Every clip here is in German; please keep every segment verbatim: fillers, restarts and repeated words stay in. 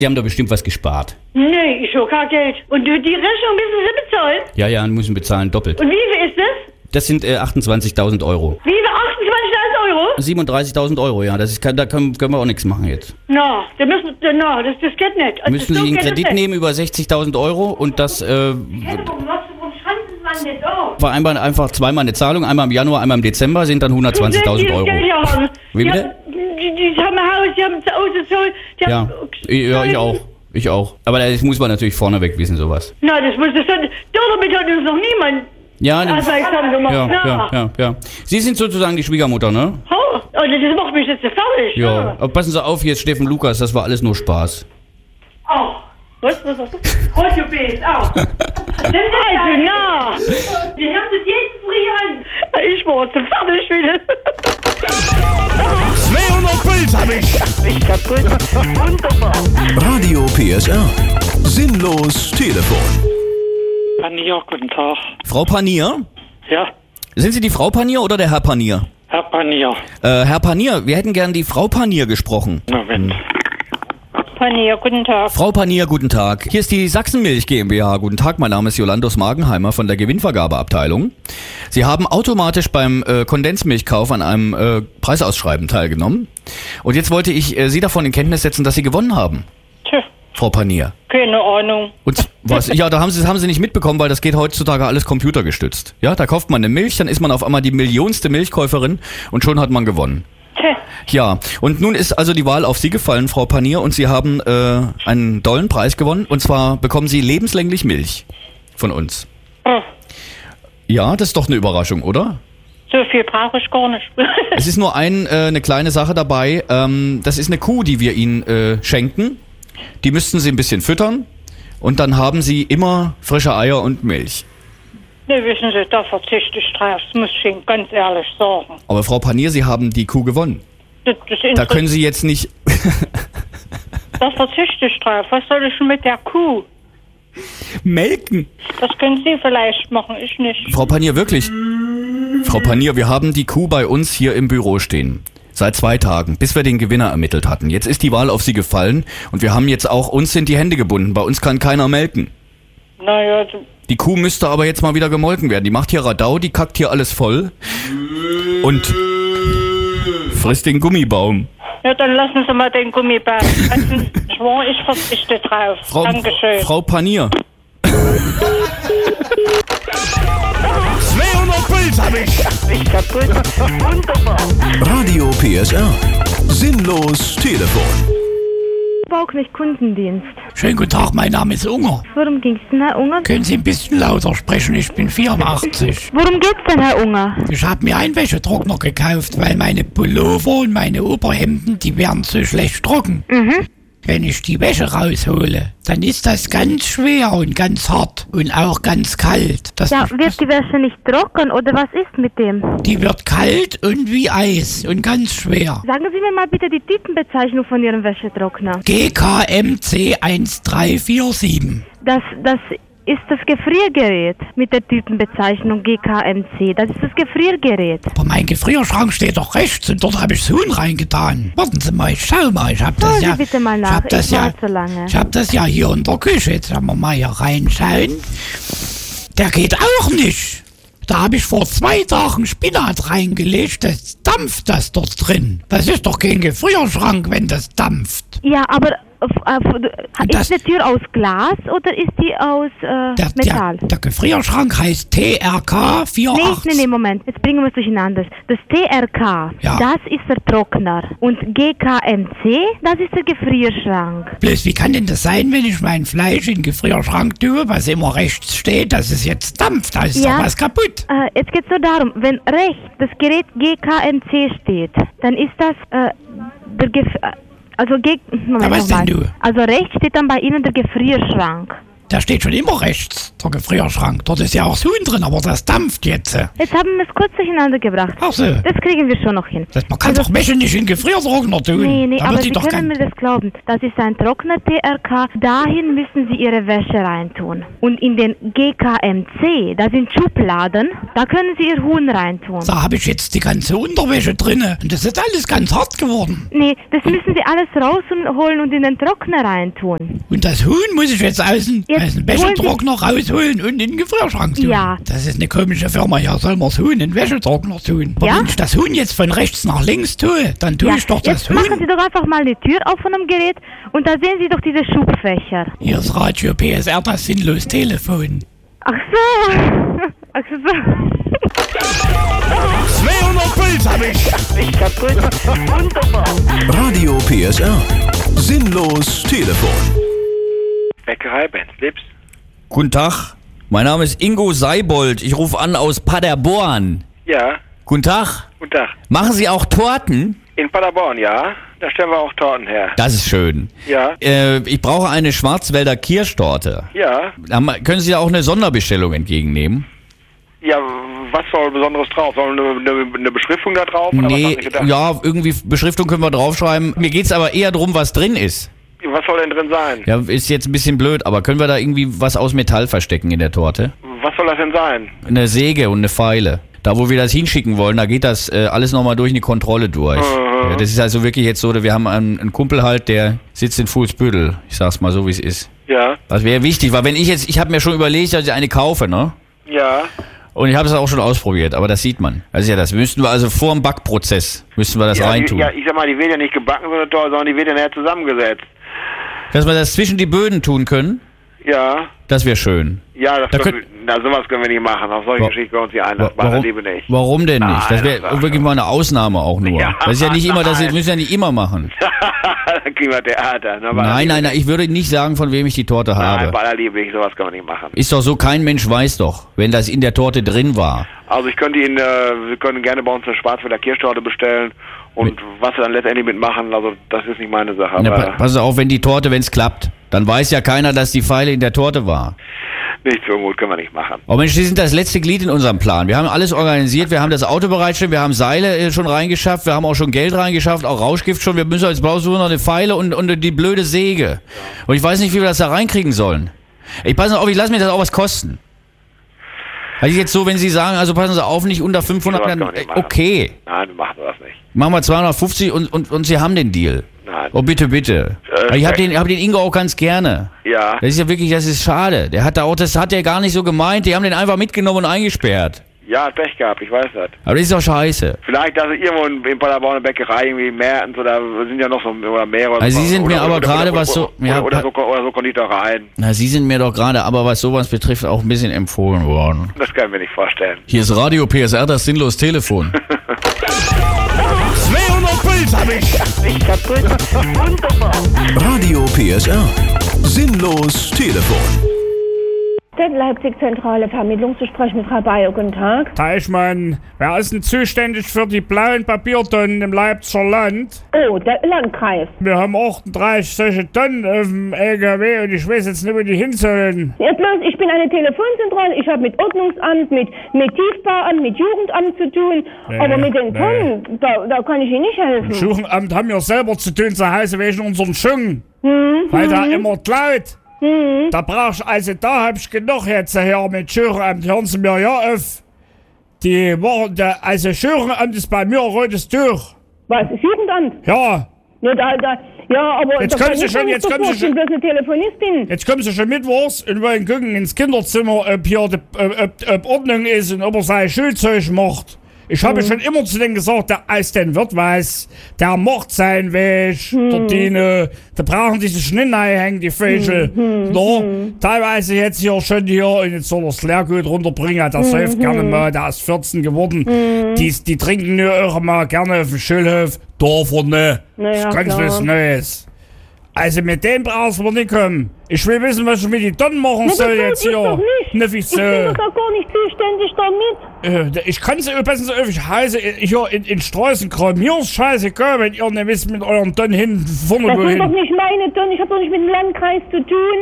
Sie haben da bestimmt was gespart. Nee, ich habe kein Geld. Und die die Rechnung müssen Sie bezahlen? Ja, ja, müssen bezahlen, doppelt. Und wie viel ist das? Das sind äh, achtundzwanzigtausend Euro. Wie viel? achtundzwanzigtausend Euro? siebenunddreißigtausend Euro, ja. Das ist, da können, können wir auch nichts machen jetzt. Na, da müssen, na, das, das geht nicht. Also Müssen so Sie einen geht das Kredit nicht. nehmen über sechzigtausend Euro und das äh, Hä, warum, was, warum schreiben Sie es mal nicht auf? vereinbaren einfach zweimal eine Zahlung, einmal im Januar, einmal im Dezember, sind dann hundertzwanzigtausend Die Euro. das Geld ja haben. Wie Die bitte? haben- Die, die haben ein Haus, die haben zu Hause so. Die Ja, haben, ja, ich auch. Ich auch. Aber das muss man natürlich vorneweg wissen, sowas. Na, das muss das schon. Damit hat uns noch niemand Ja, ne, aufmerksam gemacht. ja, Na. ja, ja, ja. Sie sind sozusagen die Schwiegermutter, ne? Oh, also das macht mich jetzt so fertig. Ja. Aber passen Sie auf, jetzt Steffen Lukas, das war alles nur Spaß. Oh. Was, was, was? Heute bist auch. Das ist also, na. Wir haben das jeden früh an. Ich war so fertig wieder. zweihundert Puls hab ich. Ich kaputt. Wunderbar. Radio P S R. Sinnlos Telefon. Panier, guten Tag. Frau Panier? Ja, Sind Sie die Frau Panier oder der Herr Panier? Herr Panier. Äh, Herr Panier, wir hätten gern die Frau Panier gesprochen. Moment. Panier, guten Tag. Frau Panier, guten Tag. Hier ist die Sachsenmilch GmbH. Guten Tag, mein Name ist Jolandos Magenheimer von der Gewinnvergabeabteilung. Sie haben automatisch beim äh, Kondensmilchkauf an einem äh, Preisausschreiben teilgenommen. Und jetzt wollte ich äh, Sie davon in Kenntnis setzen, dass Sie gewonnen haben, Tja, Frau Panier. keine Ahnung. Und was? Ja, da haben Sie, das haben Sie nicht mitbekommen, weil das geht heutzutage alles computergestützt. Ja, da kauft man eine Milch, dann ist man auf einmal die millionste Milchkäuferin und schon hat man gewonnen. Tja, Ja, und nun ist also die Wahl auf Sie gefallen, Frau Panier, und Sie haben äh, einen tollen Preis gewonnen. Und zwar bekommen Sie lebenslänglich Milch von uns. oh, Ja, das ist doch eine Überraschung, oder? so viel brauche ich gar nicht. Es ist nur ein, äh, eine kleine Sache dabei. Ähm, das ist eine Kuh, die wir Ihnen äh, schenken. Die müssten Sie ein bisschen füttern. Und dann haben Sie immer frische Eier und Milch. Ne, wissen Sie, da verzichte ich drauf, das muss ich Ihnen ganz ehrlich sagen. Aber Frau Panier, Sie haben die Kuh gewonnen. Das, das Da können Sie jetzt nicht... Da verzichte ich drauf. Was soll ich denn mit der Kuh? melken. Das können Sie vielleicht machen, ich nicht. Frau Panier, wirklich? Frau Panier, wir haben die Kuh bei uns hier im Büro stehen. Seit zwei Tagen, bis wir den Gewinner ermittelt hatten. Jetzt ist die Wahl auf Sie gefallen und wir haben jetzt auch, uns sind die Hände gebunden. Bei uns kann keiner melken. Naja, Die Kuh müsste aber jetzt mal wieder gemolken werden. Die macht hier Radau, die kackt hier alles voll und frisst den Gummibaum. ja, dann lassen Sie mal den Gummibär. Also, ich war, ich verzichte drauf. Frau, Dankeschön. Frau Panier. zweihundert Puls hab ich. Ich kaputt. Wunderbar. Radio P S R. Sinnlos Telefon. Bauknecht Kundendienst. Schönen guten Tag, mein Name ist Unger. Worum ging's denn, Herr Unger? Können Sie ein bisschen lauter sprechen? Ich bin vierundachtzig. Worum geht's denn, Herr Unger? Ich habe mir einen Wäschetrockner gekauft, weil meine Pullover und meine Oberhemden, die werden so schlecht trocken. Mhm. Wenn ich die Wäsche raushole, dann ist das ganz schwer und ganz hart und auch ganz kalt. Das, Ja, wird die Wäsche nicht trocken oder was ist mit dem? die wird kalt und wie Eis und ganz schwer. Sagen Sie mir mal bitte die Typenbezeichnung von Ihrem Wäschetrockner. G K M C eins drei vier sieben. Das, das ist das Gefriergerät mit der Typenbezeichnung G K M C. Das ist das Gefriergerät. Aber mein Gefrierschrank steht doch rechts und dort habe ich das Huhn reingetan. Warten Sie mal, ich schau mal. Ich hab das Schauen Sie ja, bitte mal ich nach. hab das Ich ja, warte so lange. Ich hab das ja hier in der Küche. Jetzt werden wir mal hier reinschauen. Der geht auch nicht. Da habe ich vor zwei Tagen Spinat reingelegt. Das dampft das dort drin. Das ist doch kein Gefrierschrank, wenn das dampft. Ja, aber äh, äh, Das- ist die Tür aus Glas oder ist die aus äh, Der, Metall? der, der Gefrierschrank heißt T R K Nee, vierundachtzig. nee, nee, Moment. Jetzt bringen wir es durcheinander. Das T R K, Ja. das ist der Trockner. Und G K M C, das ist der Gefrierschrank. Bloß, wie kann denn das sein, wenn ich mein Fleisch in den Gefrierschrank tue, was immer rechts steht, dass es jetzt dampft? Da ist Ja. doch was kaputt. Äh, jetzt geht's nur darum, wenn rechts das Gerät G K M C steht, dann ist das äh, der Gef... äh, Also, G Moment, Na, was nochmal. denn, du? Also rechts steht dann bei Ihnen der Gefrierschrank. der steht schon immer rechts, der Gefrierschrank. Dort ist ja auch das Huhn drin, aber das dampft jetzt. Jetzt haben wir es kurz durcheinander gebracht. Ach so. Das kriegen wir schon noch hin. Das, man kann doch Wäsche nicht in den Gefriertrockner tun. Nee, nee, Da aber wird die Sie doch können kein- mir das glauben. Das ist ein Trockner-T R K. Dahin müssen Sie Ihre Wäsche reintun. Und in den G K M C, da sind Schubladen, da können Sie Ihr Huhn reintun. Da habe ich jetzt die ganze Unterwäsche drinne. Und das ist alles ganz hart geworden. Nee, das müssen Sie alles rausholen und in den Trockner reintun. Und das Huhn muss ich jetzt aus dem, Jetzt aus dem holen Sie- Wäschetrockner rausholen und in den Gefrierschrank tun. Ja. Das ist eine komische Firma. Ja, soll man das Huhn in den Wäschetrockner tun? Aber Ja? wenn ich das Huhn jetzt von rechts nach links tue, dann tue Ja, ich doch das jetzt machen Huhn. Sie doch einfach mal die Tür auf von dem Gerät und da sehen Sie doch diese Schubfächer. Hier ist Radio P S R, das sinnlos Telefon. Ach so. Ach so. zweihundert Puls hab ich. Ich kaputt. Wunderbar. Radio P S R. Sinnlos Telefon. Bäckerei Benzlips. Guten Tag, mein Name ist Ingo Seibold. Ich rufe an aus Paderborn. Ja, Guten Tag. guten Tag. Machen Sie auch Torten? In Paderborn, ja. Da stellen wir auch Torten her. Das ist schön. Ja, Äh, ich brauche eine Schwarzwälder Kirschtorte. ja. Haben- Können Sie da auch eine Sonderbestellung entgegennehmen? Ja, was soll Besonderes drauf? Soll eine, eine, eine Beschriftung da drauf? Oder was Nee, haben Sie gedacht? ja, irgendwie Beschriftung können wir draufschreiben. Mir geht's aber eher darum, was drin ist. Was soll denn drin sein? Ja, ist jetzt ein bisschen blöd, aber können wir da irgendwie was aus Metall verstecken in der Torte? Was soll das denn sein? Eine Säge und eine Feile. Da, wo wir das hinschicken wollen, da geht das äh, alles nochmal durch eine Kontrolle durch. Ja, das ist also wirklich jetzt so, wir haben einen, einen Kumpel halt, der sitzt in Fuhlsbüttel. Ich sag's mal so, wie es ist. Ja, Das wäre wichtig, weil wenn ich jetzt, ich habe mir schon überlegt, dass ich eine kaufe, ne? ja. Und ich habe es auch schon ausprobiert, aber das sieht man. Das ist ja das. Müssten wir also vor dem Backprozess, müssten wir das Ja, die, reintun. ja, ich sag mal, die wird ja nicht gebacken, so eine Torte, sondern die wird ja näher zusammengesetzt. Dass wir das zwischen die Böden tun können, Ja, das wäre schön. ja, das Da können, könnt- wir- na, sowas können wir nicht machen. Auf solche Wa- Geschichten bei uns hier ein, das Wa- machen warum, wir lieber nicht. warum denn Nein, nicht? Das wäre das wirklich mal eine Ausnahme auch nur. Ja, das ist ja nicht immer, das nein. müssen wir ja nicht immer machen. Dann kriegen wir Theater. Ne? Bei aller Nein, Liebe nein, nein, ich würde nicht sagen, von wem ich die Torte Nein, habe. bei aller Liebe nicht, sowas kann man nicht machen. Ist doch so, kein Mensch weiß doch, wenn das in der Torte drin war. Also ich könnte Ihnen, äh, wir können gerne bei uns eine Schwarzwälder Kirschtorte bestellen und was wir dann letztendlich mitmachen, also das ist nicht meine Sache. Na, Aber pa- pass auf, wenn die Torte, wenn es klappt, dann weiß ja keiner, dass die Feile in der Torte war. nicht so gut können wir nicht machen. Oh Mensch, Sie sind das letzte Glied in unserem Plan. Wir haben alles organisiert, wir haben das Auto bereitgestellt, wir haben Seile äh, schon reingeschafft, wir haben auch schon Geld reingeschafft, auch Rauschgift schon. Wir müssen jetzt bloß nur noch eine Feile und, und die blöde Säge. Und ich weiß nicht, wie wir das da reinkriegen sollen. Ich passe auf, ich lasse mir das auch was kosten. Also jetzt so, wenn Sie sagen, also passen Sie auf, nicht unter fünfhundert, Sowas kann dann, man nicht äh, machen. okay. Nein, wir machen das nicht. Machen wir zweihundertfünfzig und, und, und Sie haben den Deal. Nein. Oh, bitte, bitte. Äh, ich habe den, hab den Ingo auch ganz gerne. Ja, Das ist ja wirklich, das ist schade. Der hat da auch, das hat er gar nicht so gemeint. Die haben den einfach mitgenommen und eingesperrt. ja, hat Pech gehabt, ich weiß das. Aber das ist doch scheiße. Vielleicht, dass irgendwo in, in Paderborn eine Bäckerei, irgendwie Mertens oder sind ja noch so oder mehr. Oder Also so, Sie sind oder, mir aber oder, gerade oder, was so- Oder, ja, oder, oder, so, oder so Konditoreien. Na, Sie sind mir doch gerade, aber was sowas betrifft, auch ein bisschen empfohlen worden. Das können wir nicht vorstellen. Hier ist Radio P S R, das sinnlos Telefon. zweihundert Puls hab ich. Ich kaputt. Wunderbar. Radio P S R. Sinnlos Telefon. Leipzig-Zentrale Vermittlung zu sprechen mit Frau Bayer. Guten Tag. Teichmann, wer ist denn zuständig für die blauen Papiertonnen im Leipziger Land? Oh, der Landkreis. Wir haben achtunddreißig solche Tonnen auf dem L K W und ich weiß jetzt nicht, wo die hin sollen. Jetzt bloß, ich bin eine Telefonzentrale. Ich habe mit Ordnungsamt, mit, mit Tiefbauamt, mit Jugendamt zu tun. Nee, Aber mit den nee. Tonnen, da, da kann ich Ihnen nicht helfen. Im Jugendamt haben wir selber zu tun, zu Hause wegen unseren Schungen. Hm, Weil da immer klaut. hm. Da brauch ich, also da hab ich genug jetzt hier mit Jugendamt. Hören Sie mir ja auf. Die machen, da, also Jugendamt ist bei mir ein rotes Tuch. Was, das Jugendamt? Ja, Ja, da, da, ja, aber Jetzt da kommen kann Sie ich schon, nicht jetzt so kommen Sie vorstellen, schon. dass ich eine Telefonistin. jetzt kommen Sie schon mittwochs und wollen gucken ins Kinderzimmer, ob hier die, ob, ob Ordnung ist und ob er sein Schulzeug macht. Ich habe schon immer zu denen gesagt, der aus den wird was, der macht seinen Weg, der Dino, da brauchen die sich nicht reinhängen, die Vögel. No, teilweise jetzt hier schon hier, und jetzt soll er das Lehrgut runterbringen, der säuft gerne mal, der ist vierzehn geworden. Die, die trinken nur auch mal gerne auf dem Schulhof, darf er nicht. Na ja, Das ist ganz klar. was Neues. Also mit dem brauchst du nicht kommen. Ich will wissen, was ich mit den Tonnen machen Na, soll das jetzt weiß ich hier. doch nicht. Ne, Ich bin wieso? doch gar nicht zuständig damit. Äh, Ich kann sie, passen Sie auf, ich heiße hier in, in Straßenkram. Mir ist scheißegal, wenn ihr nicht wisst mit euren Tonnen hin, vorne Das sind doch wohin. nicht meine Tonnen. Ich habe doch nicht mit dem Landkreis zu tun.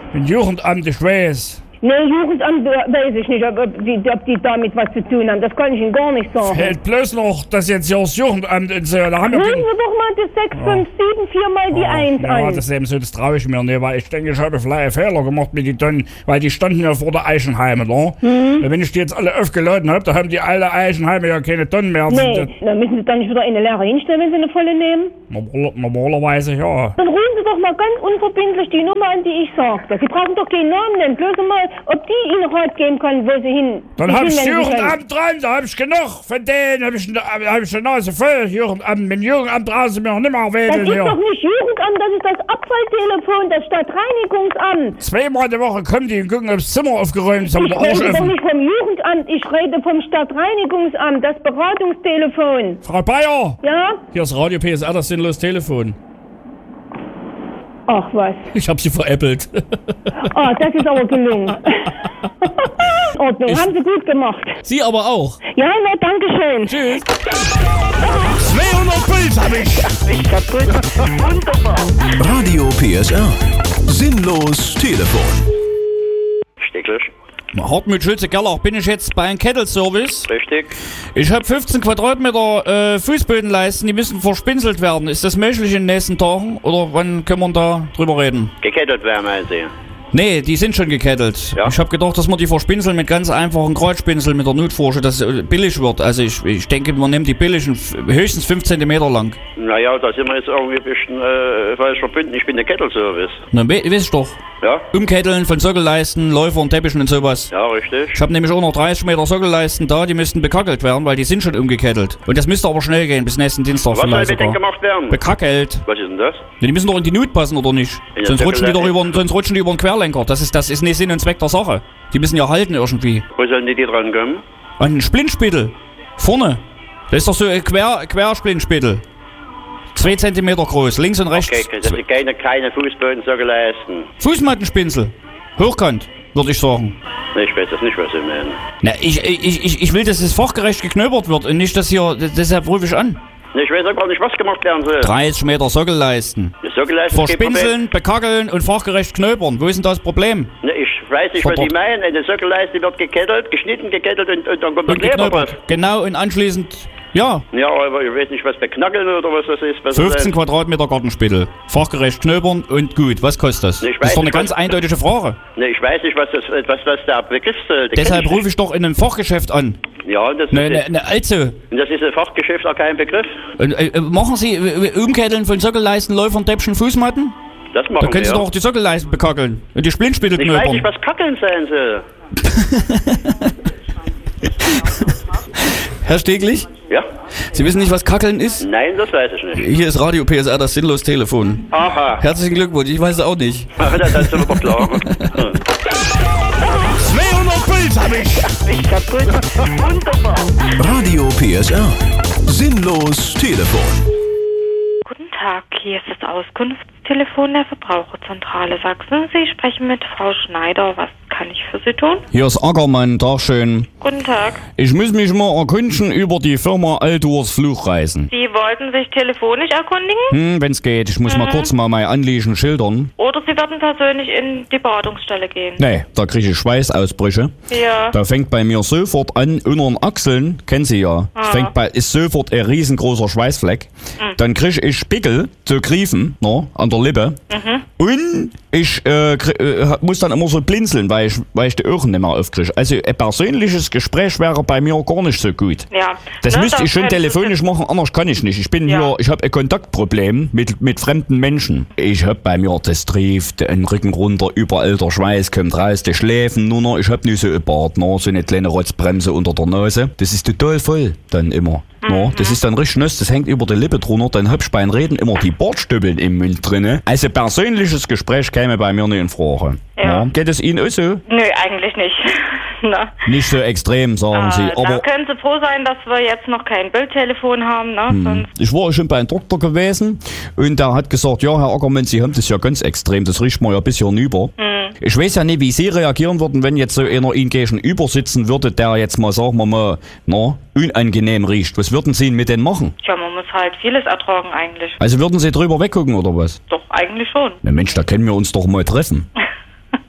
Ein Jugendamt, ich weiß. Nee, Jugendamt weiß ich nicht, ob, ob, die, ob die damit was zu tun haben. Das kann ich Ihnen gar nicht sagen. Fällt bloß noch, dass jetzt hier das Jugendamt in so, da haben wir... Hören Sie doch mal das sechs fünf sieben vier mal die eins Ja, an. das ist eben so, das traue ich mir nicht, weil ich denke, ich habe vielleicht einen Fehler gemacht mit den Tonnen, weil die standen ja vor der Eichenheime, ne? Mhm. Und wenn ich die jetzt alle aufgeladen habe, da haben die alle Eichenheime ja keine Tonnen mehr. Nee, dann müssen Sie dann nicht wieder eine leere hinstellen, wenn Sie eine volle nehmen. Normal, normalerweise, ja. Dann rufen Sie doch mal ganz unverbindlich die Nummer an, die ich sagte. Sie brauchen doch keinen Namen nennen, bloß mal, ob die Ihnen Rat geben kann, wo Sie hin... Dann sich hab ich hinwenden können. Jugendamt dran, da hab ich genug. Von denen hab ich, hab ich die Nase voll. Jugendamt, mit Jugendamt brauchen Sie mir noch nicht mehr Das erwähnen ist hier. doch nicht Jugendamt, das ist das Abfalltelefon, das Stadtreinigungsamt. Zweimal die Woche kommen die und gucken, ob das Zimmer aufgeräumt ist, aber Ich der Arsch rede doch offen. nicht vom Jugendamt, ich rede vom Stadtreinigungsamt, das Beratungstelefon. Frau Bayer, Ja? hier ist Radio P S R, das sinnlose Telefon. Ach was. Ich hab sie veräppelt. Ah, das ist aber gelungen. In Ordnung, haben Sie gut gemacht. Sie aber auch. Ja, na, danke schön. Tschüss. zweihundert Puls hab ich. Ich hab wunderbar. Radio P S R. Sinnlos Telefon. Stecklich. Hartmut Schulze-Gerlach, bin ich jetzt bei einem Kettle-Service? Richtig. Ich habe fünfzehn Quadratmeter äh, Fußbodenleisten, die müssen verspinselt werden. Ist das möglich in den nächsten Tagen? Oder wann können wir da drüber reden? Gekettet wäre, meinen Sie? Nee, die sind schon gekettelt. Ja. Ich habe gedacht, dass wir die verspinseln mit ganz einfachen Kreuzspinseln mit der Notforsche, dass es äh, billig wird. Also ich, ich denke, man nimmt die billigen, f- höchstens fünf Zentimeter lang. Naja, da sind wir jetzt irgendwie ein bisschen äh, falsch verbunden. Ich bin der Kettelservice. Na, we wisst doch. Ja? Umketteln von Sockelleisten, Läufern, Teppichen und sowas. Ja, richtig. Ich habe nämlich auch noch dreißig Meter Sockelleisten da, die müssten bekackelt werden, weil die sind schon umgekettelt. Und das müsste aber schnell gehen, bis nächsten Dienstag Was soll vielleicht mit denn sogar. gemacht werden? Bekackelt. Was ist denn das? Ja, die müssen doch in die Nut passen, oder nicht? Ja, Sonst rutschen die doch Sockelleisten. über, sonst rutschen die über den Querlenker. Das ist, das ist nicht Sinn und Zweck der Sache. Die müssen ja halten irgendwie. Wo sollen die, die dran kommen? An den Splintspittel. Vorne. Das ist doch so ein Quer, Quersplintspittel. Zwei Zentimeter groß, links und rechts. Okay, das sind keine, keine Fußbodensockel leisten. Fußmattenspinsel. Hochkant, würde ich sagen. Ich weiß das nicht, was Sie meinen. Na, ich, ich, ich, ich will, dass es fachgerecht geknöbert wird und nicht, dass hier, deshalb rufe ich an. Ich weiß auch gar nicht, was gemacht werden soll. dreißig Meter Sockelleisten. Die Sockelleisten ist kein Problem. Verspinseln, bekackeln und fachgerecht knöbern. Wo ist denn das Problem? Ne, ich weiß nicht, was Sie meinen. Eine Sockelleiste wird gekettelt, geschnitten, gekettelt und, und dann kommt der Und Kleber drauf. geknöbert. Genau, und anschließend, ja, Ja, aber ich weiß nicht, was beknackeln oder was das ist. Was das fünfzehn ist. Quadratmeter Gartenspittel. Fachgerecht knöbern und gut. Was kostet das? Ich Das weiß ist doch eine nicht, ganz was- eindeutige Frage. Ne, ich weiß nicht, was das, was, was der Begriff soll. Den Deshalb kenn ich rufe ich doch in einem Fachgeschäft an. nicht. Ja, und das, Ne, ist, ne, ne, also, und das ist ein Fachgeschäft auch kein Begriff. und, äh, machen Sie äh, Umketteln von Sockelleisten, Läufern, Täppchen, Fußmatten? Das Da machen können Sie wir. doch auch die Sockelleisten bekackeln. Und die Splintspittel Ich weiß nicht, knöbern. was Kackeln sein soll. Herr Steglich, Ja? Sie wissen nicht, was Kackeln ist? Nein, das weiß ich nicht. Hier ist Radio P S R, das sinnlose Telefon. Aha. Herzlichen Glückwunsch, ich weiß es auch nicht. Ach, das ist aber doch klar. Hm. zweihundert Puls hab ich. Ich hab wunderbar. Radio P S R. Sinnlos Telefon. Guten Tag, hier ist das Auskunftstelefon der Verbraucherzentrale Sachsen. Sie sprechen mit Frau Schneider. Was kann ich für Sie tun? Hier ist Ackermann, Tag schön. Guten Tag. Ich muss mich mal erkundigen über die Firma Altours Flugreisen. Sie wollten sich telefonisch erkundigen? Hm, wenn's geht, ich muss mal kurz mal mein Anliegen schildern. Oder Sie werden persönlich in die Beratungsstelle gehen? Nee, da kriege ich Schweißausbrüche. Ja. Da fängt bei mir sofort an, unter den Achseln, kennen Sie ja, Ah. fängt bei, ist sofort ein riesengroßer Schweißfleck. Dann kriege ich Spickel zu Griefen, no, an der Lippe. Und ich äh, krie- äh, muss dann immer so blinzeln, weil ich, weil ich die Ohren nicht mehr aufkriege. Also ein persönliches Gespräch wäre bei mir gar nicht so gut. Ja. Das Ne, müsste da ich schon können Sie- telefonisch machen, anders kann ich nicht. Ich bin Ja. hier, ich habe ein Kontaktproblem mit, mit fremden Menschen. Ich hab bei mir, das trieft, den Rücken runter, überall der Schweiß kommt raus, die Schläfen nur noch. Ich hab nicht so ein Bart, no, so eine kleine Rotzbremse unter der Nase. Das ist total voll, dann immer. No, das ist dann richtig nass, das hängt über die Lippe drunter, dann hab ich beim Reden immer die Bartstüppeln im Mund drinne. Also persönliches Gespräch käme bei mir nicht in Frage. Ja. No, geht es Ihnen auch so? Nö, eigentlich nicht. Na. Nicht so extrem, sagen Sie. Äh, Aber da können Sie froh sein, dass wir jetzt noch kein Bildtelefon haben, ne? Hm. Sonst, ich war schon bei einem Doktor gewesen und der hat gesagt, ja, Herr Ackermann, Sie haben das ja ganz extrem, das riecht mir ja bis hier hinüber. hm. Ich weiß ja nicht, wie Sie reagieren würden, wenn jetzt so einer Ihnen gegenüber sitzen würde, der jetzt mal, sagen wir mal, na, unangenehm riecht. Was würden Sie mit denen machen? Tja, man muss halt vieles ertragen eigentlich. Also würden Sie drüber weggucken oder was? Doch, eigentlich schon. Na Mensch, da können wir uns doch mal treffen.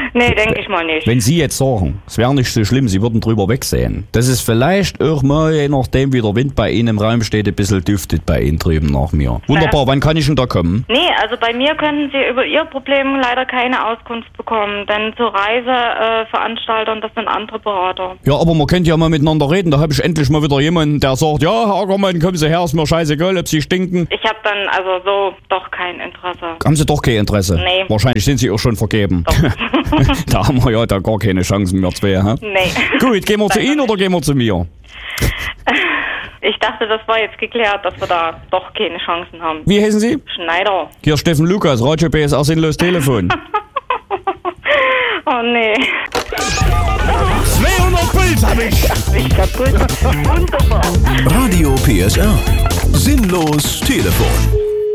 Nee, denke ich mal nicht. Wenn Sie jetzt sagen, es wäre nicht so schlimm, Sie würden drüber wegsehen, dass es vielleicht auch mal, je nachdem wie der Wind bei Ihnen im Raum steht, ein bisschen düftet bei Ihnen drüben nach mir. Wunderbar, wann kann ich denn da kommen? Nee, also bei mir können Sie über Ihr Problem leider keine Auskunft bekommen, denn zu Reiseveranstaltern, äh, das sind andere Berater. Ja, aber man könnte ja mal miteinander reden, da habe ich endlich mal wieder jemanden, der sagt, ja, Herr Ackermann, kommen Sie her, ist mir scheißegal, ob Sie stinken. Ich habe dann also so doch kein Interesse. Haben Sie doch kein Interesse? Nee. Wahrscheinlich sind Sie auch schon vergeben. Da haben wir ja da gar keine Chancen mehr zwei, hä? Nee. Gut, gehen wir zu Ihnen oder gehen wir zu mir? Ich dachte, das war jetzt geklärt, dass wir da doch keine Chancen haben. Wie heißen Sie? Schneider. Hier Steffen Lukas, Radio B S R Sinnlos Telefon. Oh nee. zweihundert Puls hab ich. Ich kaputt. Wunderbar. Radio P S R. Sinnlos Telefon.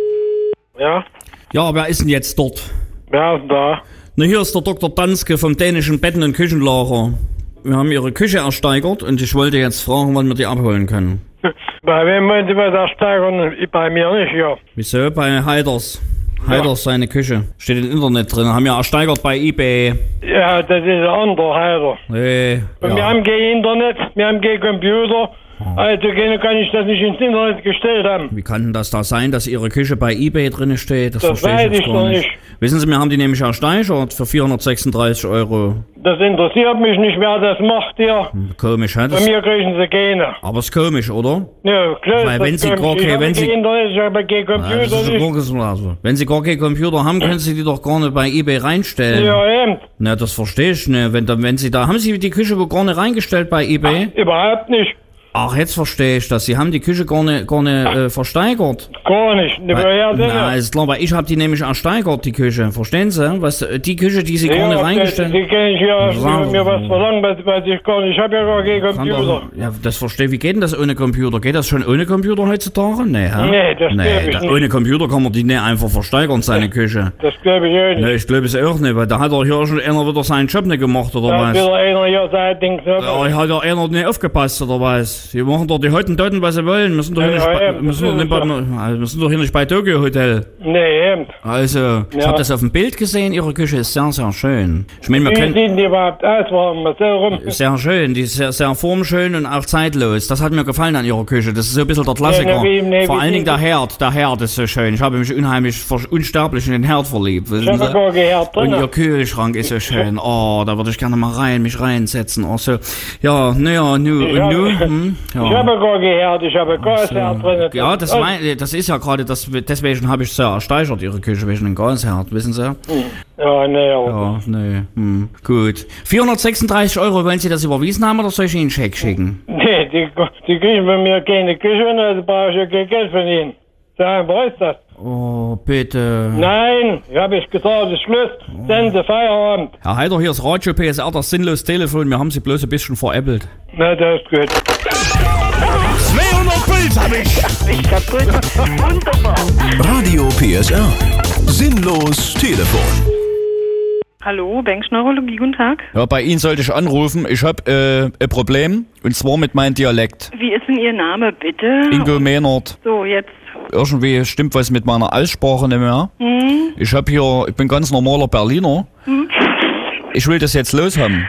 Ja? Ja, wer ist denn jetzt dort? Wer ist da? Na, hier ist der Doktor Danske vom dänischen Betten- und Küchenlager. Wir haben Ihre Küche ersteigert und ich wollte jetzt fragen, wann wir die abholen können. Bei wem wollen Sie was ersteigern? Bei mir nicht, ja. Wieso? Bei Heiders. Heiders, seine Küche. Steht im Internet drin. Haben wir ersteigert bei eBay. Ja, das ist ein anderer Heider. Nee, Und ja. wir haben kein Internet, wir haben kein Computer. Also kann ich das nicht ins Internet gestellt haben. Wie kann denn das da sein, dass Ihre Küche bei eBay drin steht? Das, Das verstehe weiß ich jetzt ich gar noch nicht. nicht. Wissen Sie, wir haben die nämlich ersteigert für vierhundertsechsunddreißig Euro. Das interessiert mich nicht, wer das macht hier. Komisch, hä? Bei Das, mir kriegen sie keine. aber ist komisch, oder? Ja, klar. Weil das wenn Sie kommt. gar Ich kein- habe wenn kein Sie- Internet, ich habe kein Ja, das Computer. ist nicht. ein also. Wenn Sie gar keinen Computer haben, können Sie die doch gar nicht bei eBay reinstellen. Ja, eben. Na, das verstehe ich nicht. Wenn, da- wenn Sie da, haben Sie die Küche wohl gar nicht reingestellt bei eBay? Überhaupt nicht. Ach, jetzt verstehe ich das. Sie haben die Küche gar nicht, gar nicht äh, versteigert. Gar nicht. Woher denn? Na, ist klar, weil ich habe die nämlich ersteigert, die Küche. Verstehen Sie? Was, äh, die Küche, die Sie gar nicht Ja, reingestellt Sie können hier Sagen- mir was verlangen, was, was ich gar nicht. Ich habe ja gar keinen Kann Computer. doch, ja, das verstehe Wie geht denn das ohne Computer? Geht das schon ohne Computer heutzutage? Nee, hä? Nee, das nee, glaub ich da, nicht. ohne Computer kann man die nicht einfach versteigern, seine Küche. Das glaube ich auch nicht. Nee, ich glaube es auch nicht, weil da hat doch hier schon einer wieder seinen Job nicht gemacht, oder Da hat was? wieder einer hier sein Ding gesagt. Ja, hat ja einer nicht aufgepasst, oder was? Die machen doch die heute Toten, was sie wollen. Wir sind doch Ja, hier, ja, nicht, bei, eben, wir sind doch nicht, bei, also, wir sind doch hier nicht bei Tokyo Hotel. Nee, eben. Also, ich Ja. habe das auf dem Bild gesehen, Ihre Küche ist sehr, sehr schön. Ich meine, wir Wie können... sieht die überhaupt aus? Warum mal so rum? Sehr schön, die ist sehr, sehr formschön und auch zeitlos. Das hat mir gefallen an Ihrer Küche. Das ist so ein bisschen der Klassiker. Nee, nee, wie- nee, Vor wie allen Dingen sieht der Herd. Der Herd ist so schön. Ich habe mich unheimlich, vers- unsterblich in den Herd verliebt. Ich habe gar gehört Und drin. Ihr Kühlschrank ist so schön. Oh, da würde ich gerne mal rein, mich reinsetzen. Oh, so. Ja, naja, nu, Ich und nu? habe- Hm, Ich habe ja. gar gehört, ich habe Gasherd drin. Ja, das, mein, das ist ja gerade, das, deswegen habe ich sehr ersteigert, Ihre Küche, wegen dem Gasherd, wissen Sie? Ja, nee, ja. Ja, nee, hm, gut. vierhundertsechsunddreißig Euro, wollen Sie das überwiesen haben oder soll ich Ihnen einen Scheck schicken? Nee, die, die kriegen von mir keine Küche und also brauche ich ja kein Geld von ihnen. So einfach ist das. Oh, bitte. Nein, ich habe ich gesagt, es ist Schluss. Sende Feierabend. Herr Heider, hier ist Radio P S R, das sinnlos Telefon. Wir haben Sie bloß ein bisschen veräppelt. Na, das ist gut. zweihundert Puls hab ich. Ich kaputt. Wunderbar. Radio P S R. Sinnlos Telefon. Hallo, Bankneurologie, guten Tag. Ja, bei Ihnen sollte ich anrufen. Ich habe äh, ein Problem, und zwar mit meinem Dialekt. Wie ist denn Ihr Name, bitte? Ingo Mehnert. So, jetzt. Irgendwie stimmt was mit meiner Aussprache nicht mehr. Hm? Ich hab hier, ich bin ganz normaler Berliner. Hm? Ich will das jetzt loshaben.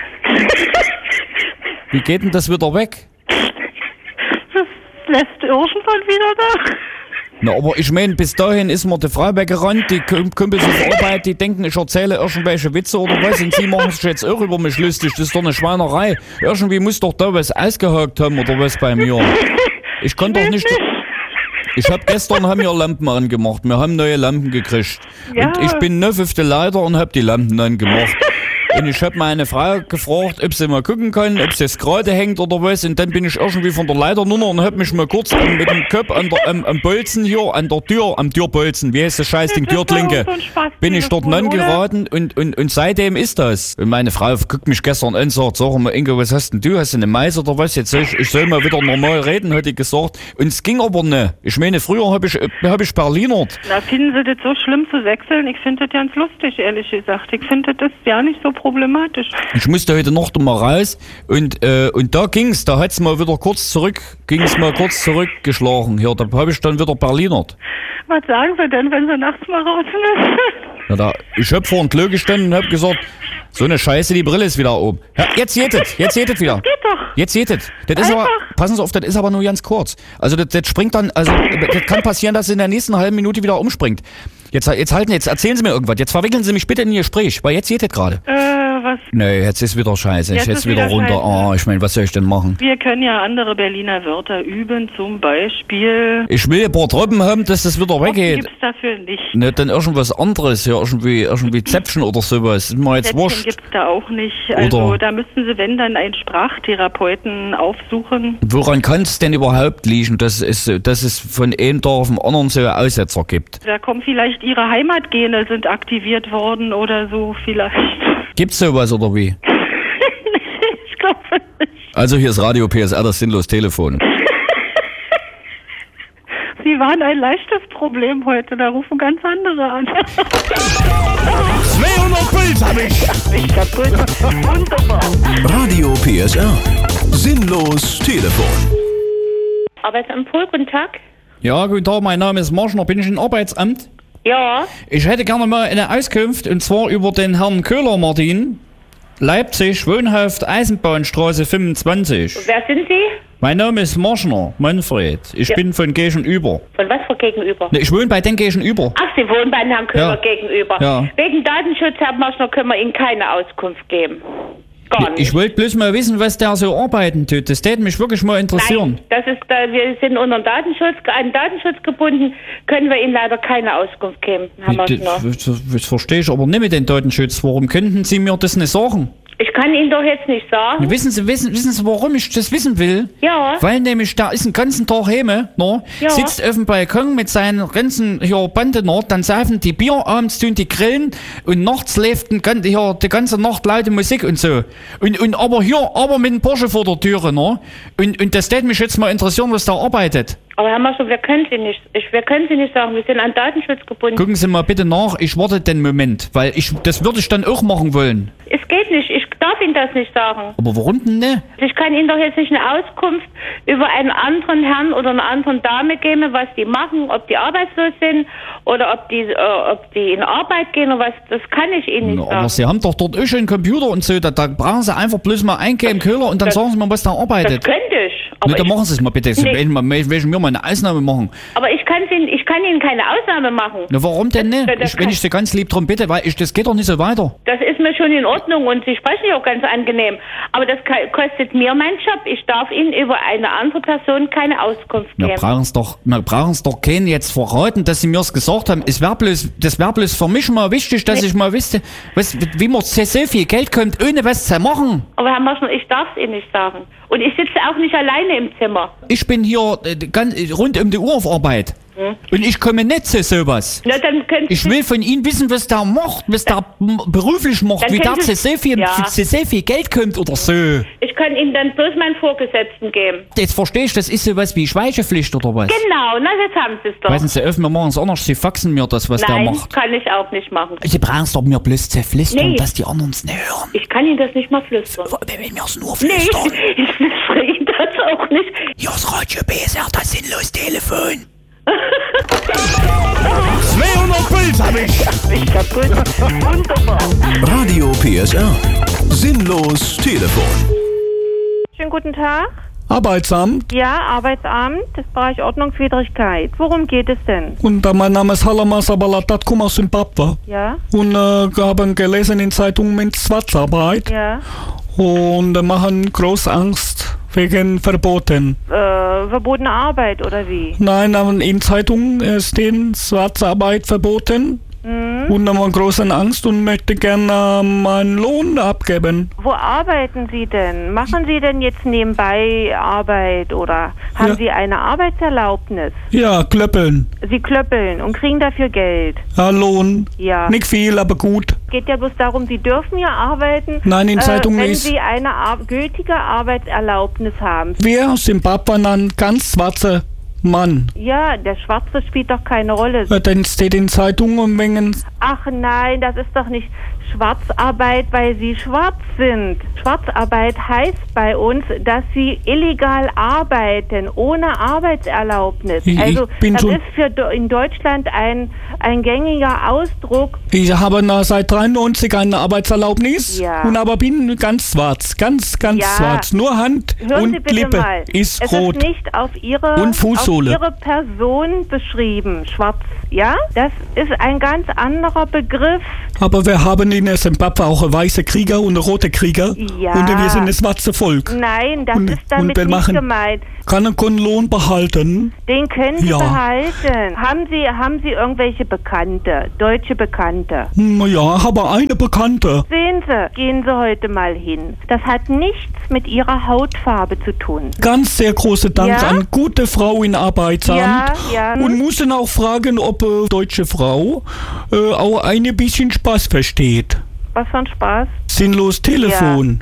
Wie geht denn das wieder weg? Das lässt irgendwann wieder da. Na, aber ich mein, bis dahin ist mir die Frau weggerannt, die Küm- Kumpels auf Arbeit, die denken, ich erzähle irgendwelche Witze oder was, und sie machen sich jetzt auch über mich lustig. Das ist doch eine Schweinerei. Irgendwie muss doch da was ausgehakt haben oder was bei mir. Ich kann doch nicht... Ich hab gestern haben wir Lampen angemacht. Wir haben neue Lampen gekriegt. Ja. Und ich bin neuf auf der Leiter und hab die Lampen angemacht. Und ich hab meine Frau gefragt, ob sie mal gucken kann, ob sie es gerade hängt oder was. Und dann bin ich irgendwie von der Leiter runter und hab mich mal kurz ähm, mit dem Kopf an der, am, am Bolzen hier, an der Tür, am Türbolzen, wie heißt das Scheißding, Türklinke, bin ich dort geraten und, und, und seitdem ist das. Und meine Frau guckt mich gestern an und sagt, sag mal, Ingo, was hast denn du? Hast du eine Mais oder was? Jetzt soll ich, ich soll mal wieder normal reden, hat die gesagt. Und es ging aber nicht. Ich meine, früher hab ich, hab ich Berlinert. Na, finden Sie das so schlimm zu wechseln? Ich finde das ganz lustig, ehrlich gesagt. Ich finde das ja nicht so problematisch. Ich musste heute Nacht mal raus und, äh, und da ging's, da hat's mal wieder kurz zurück, ging's mal kurz zurückgeschlagen. Hier, da habe ich dann wieder Berlinert. Was sagen Sie denn, wenn Sie nachts mal raus müssen? Ja, da, ich hab vor dem Klo gestanden und hab gesagt, so eine Scheiße, die Brille ist wieder oben. Ja, jetzt geht es, jetzt geht es wieder. Das geht doch. Jetzt geht es. Das ist aber, passen Sie auf, das ist aber nur ganz kurz. Also das, das springt dann, also das kann passieren, dass es in der nächsten halben Minute wieder umspringt. Jetzt, jetzt halten, jetzt erzählen Sie mir irgendwas. Jetzt verwickeln Sie mich bitte in Ihr Gespräch, weil jetzt geht es gerade. Äh, was? Nee, jetzt ist wieder scheiße. Jetzt Jetzt, ist wieder wieder runter. scheiße. Oh, ich meine, was soll ich denn machen? Wir können ja andere Berliner Wörter üben, zum Beispiel. Ich will ein paar Tropfen haben, dass das wieder weggeht. Gibt's dafür nicht. Ne, dann irgendwas anderes, ja, irgendwie, irgendwie Zäpfchen oder sowas. Ist mir jetzt Sätzchen wurscht. gibt's da auch nicht. Also Oder- da müssten Sie, wenn, dann einen Sprachtherapeuten aufsuchen. Woran kann es denn überhaupt liegen, dass es, dass es von einem Tag auf den anderen so Aussetzer gibt? Da kommen vielleicht Ihre Heimatgene sind aktiviert worden oder so vielleicht. Gibt's sowas oder wie? Ich glaube nicht. Also hier ist Radio P S R, das sinnlos Telefon. Sie waren ein leichtes Problem heute, da rufen ganz andere an. zweihundert Puls hab ich. Ich kaputt. Wunderbar. Radio P S R. Sinnlos Telefon. Arbeitsamt Pohl, guten Tag. Ja, guten Tag, mein Name ist Marschner, bin ich im Arbeitsamt? Ja, Ich hätte gerne mal eine Auskunft, und zwar über den Herrn Köhler Martin, Leipzig, Wohnhaft, Eisenbahnstraße fünfundzwanzig. wer sind Sie? Mein Name ist Marschner, Manfred. Ich Ja. bin von Gegenüber. Von was für gegenüber? Ne, ich wohne bei den Gegenüber. Ach, Sie wohnen bei Herrn Köhler Ja. gegenüber. Ja. Wegen Datenschutz, Herr Maschner, können wir Ihnen keine Auskunft geben. Gar nicht. Ich wollte bloß mal wissen, was der so arbeiten tut. Das täte mich wirklich mal interessieren. Nein, das ist, äh, wir sind unter Datenschutz, an Datenschutz gebunden, können wir Ihnen leider keine Auskunft geben, Herr Das, Maschner. das, das verstehe ich aber nicht mit dem Datenschutz. Warum könnten Sie mir das nicht sagen? Ich kann Ihnen doch jetzt nicht sagen. Wissen Sie, wissen, wissen Sie, warum ich das wissen will? Ja. Weil nämlich da ist den ganzen Tag heime, no? Ja. Sitzt auf dem Balkon mit seinen ganzen hier Bande, no? Dann saufen die Bier, abends tun die grillen und nachts läuft den gan- hier, die ganze Nacht laute Musik und so. Und, und aber hier, aber mit dem Porsche vor der Türe, no? Und, und das würde mich jetzt mal interessieren, was da arbeitet. Aber Herr Maschner, wir können Sie nicht, ich, wir können Sie nicht sagen, wir sind an Datenschutz gebunden. Gucken Sie mal bitte nach, ich warte den Moment, weil ich, das würde ich dann auch machen wollen. Es geht nicht, ich darf Ihnen das nicht sagen. Aber warum denn ne? Ich kann Ihnen doch jetzt nicht eine Auskunft über einen anderen Herrn oder eine andere Dame geben, was die machen, ob die arbeitslos sind oder ob die, äh, ob die in Arbeit gehen oder was. Das kann ich Ihnen nicht Na, sagen. aber Sie haben doch dort auch schon einen Computer und so, da, da brauchen Sie einfach bloß mal eingeben, Köhler, und dann Das- sagen Sie mal, was da Das arbeitet. könnte ich. Ne, Aber, dann ich, machen Sie es mal bitte. Sie Nee. wollen mal- wollen mir mal eine Ausnahme machen. aber ich, kann Ihnen, ich kann Ihnen keine Ausnahme machen. Na, warum denn Das- nicht? das Ich, wenn kann- ich Sie ganz lieb drum bitte, weil ich, das geht doch nicht so weiter. Das ist mir schon in Ordnung und Sie sprechen ja auch ganz angenehm. Aber das ka- kostet mir meinen Job. Ich darf Ihnen über eine andere Person keine Auskunft Wir geben. brauchen es doch, wir brauchen es doch keinen jetzt verraten, dass Sie mir es gesagt haben. Es wär bloß, das wäre bloß für mich mal wichtig, dass Nee. ich mal wüsste, was, wie man so so viel Geld kommt, ohne was zu machen. Aber Herr Maschner, ich darf es Ihnen nicht sagen. Und ich sitze auch nicht alleine im Zimmer. Ich bin hier äh, ganz, rund um die Uhr auf Arbeit. Hm? Und ich komme nicht zu sowas. Na, dann können Ich Sie- will von Ihnen wissen, was der macht, was der m- beruflich macht, Dann wie der können zu Sie- so viel, Ja. zu so viel Geld kommt oder so. Ich kann Ihnen dann bloß meinen Vorgesetzten geben. Jetzt verstehe ich, das ist sowas wie Schweigepflicht oder was? Genau, na, jetzt haben Sie es doch. Weißen Sie, öffnen wir machen es anders, Sie faxen mir das, was Nein, der macht. kann ich auch nicht machen. Sie brauchen es doch mir bloß zu flüstern, Nee. dass die anderen es nicht hören. Ich kann Ihnen das nicht mal flüstern. Wenn wir es nur Nee, flüstern. ich flüstere Ihnen das auch nicht. Hier ist Radio B S R, das sinnlos Telefon. zweihundert Puls hab ich. Ich kaputt. Wunderbar. Radio P S R. Sinnlos Telefon. Schönen guten Tag. Arbeitsamt. Ja, Arbeitsamt, das Bereich Ordnungswidrigkeit. Worum geht es denn? Und äh, mein Name ist Halamas Abalatat, komme aus Zimbabwe. Ja? Und äh, haben gelesen in Zeitungen mit Schwarzarbeit. Ja. Und äh, machen groß Angst wegen Verboten. Äh, verbotene Arbeit oder wie? Nein, aber in Zeitungen äh, stehen Schwarzarbeit verboten. Mhm. Und haben große Angst und möchte gerne meinen Lohn abgeben. Wo arbeiten Sie denn? Machen Sie denn jetzt nebenbei Arbeit oder haben Ja. Sie eine Arbeitserlaubnis? Ja, klöppeln. Sie klöppeln und kriegen dafür Geld. Ja, Lohn. Ja. Nicht viel, aber gut. Geht ja bloß darum, Sie dürfen ja arbeiten. Nein, in Zeitungen wenn ist- Sie eine ar gültige Arbeitserlaubnis haben. Wir Zimbabwe ganz schwarze Mann. Ja, der Schwarze spielt doch keine Rolle. Ja, dann steht in Zeitungen um Mengen. Ach nein, das ist doch nicht Schwarzarbeit, weil sie schwarz sind. Schwarzarbeit heißt bei uns, dass sie illegal arbeiten, ohne Arbeitserlaubnis. Ich, also ich bin das schon ist für do- in Deutschland ein, ein gängiger Ausdruck. Ich habe na, seit dreiundneunzig eine Arbeitserlaubnis Ja. und aber bin ganz schwarz, ganz, ganz Ja. schwarz. Nur Hand Hören und Sie bitte Lippe mal. ist es rot. ist nicht auf Ihre, Und Fußsohle. auf Ihre Person beschrieben, schwarz. Ja, das ist ein ganz anderer Begriff. Aber wir haben in Zimbabwe auch weiße Krieger und rote Krieger. Ja. Und wir sind das schwarze Volk. Nein, das Und- ist damit und wir nicht machen- gemeint. Kann einen Lohn behalten? Den können Sie Ja. behalten. Haben Sie, haben Sie irgendwelche Bekannte, deutsche Bekannte? Hm, Ja, habe eine Bekannte. Sehen Sie, gehen Sie heute mal hin. Das hat nichts mit Ihrer Hautfarbe zu tun. Ganz sehr große Dank Ja? an gute Frau in Arbeitsamt. Ja, ja. Und mussten auch fragen, ob äh, deutsche Frau äh, auch ein bisschen Spaß versteht. Was für ein Spaß. Sinnlos Telefon.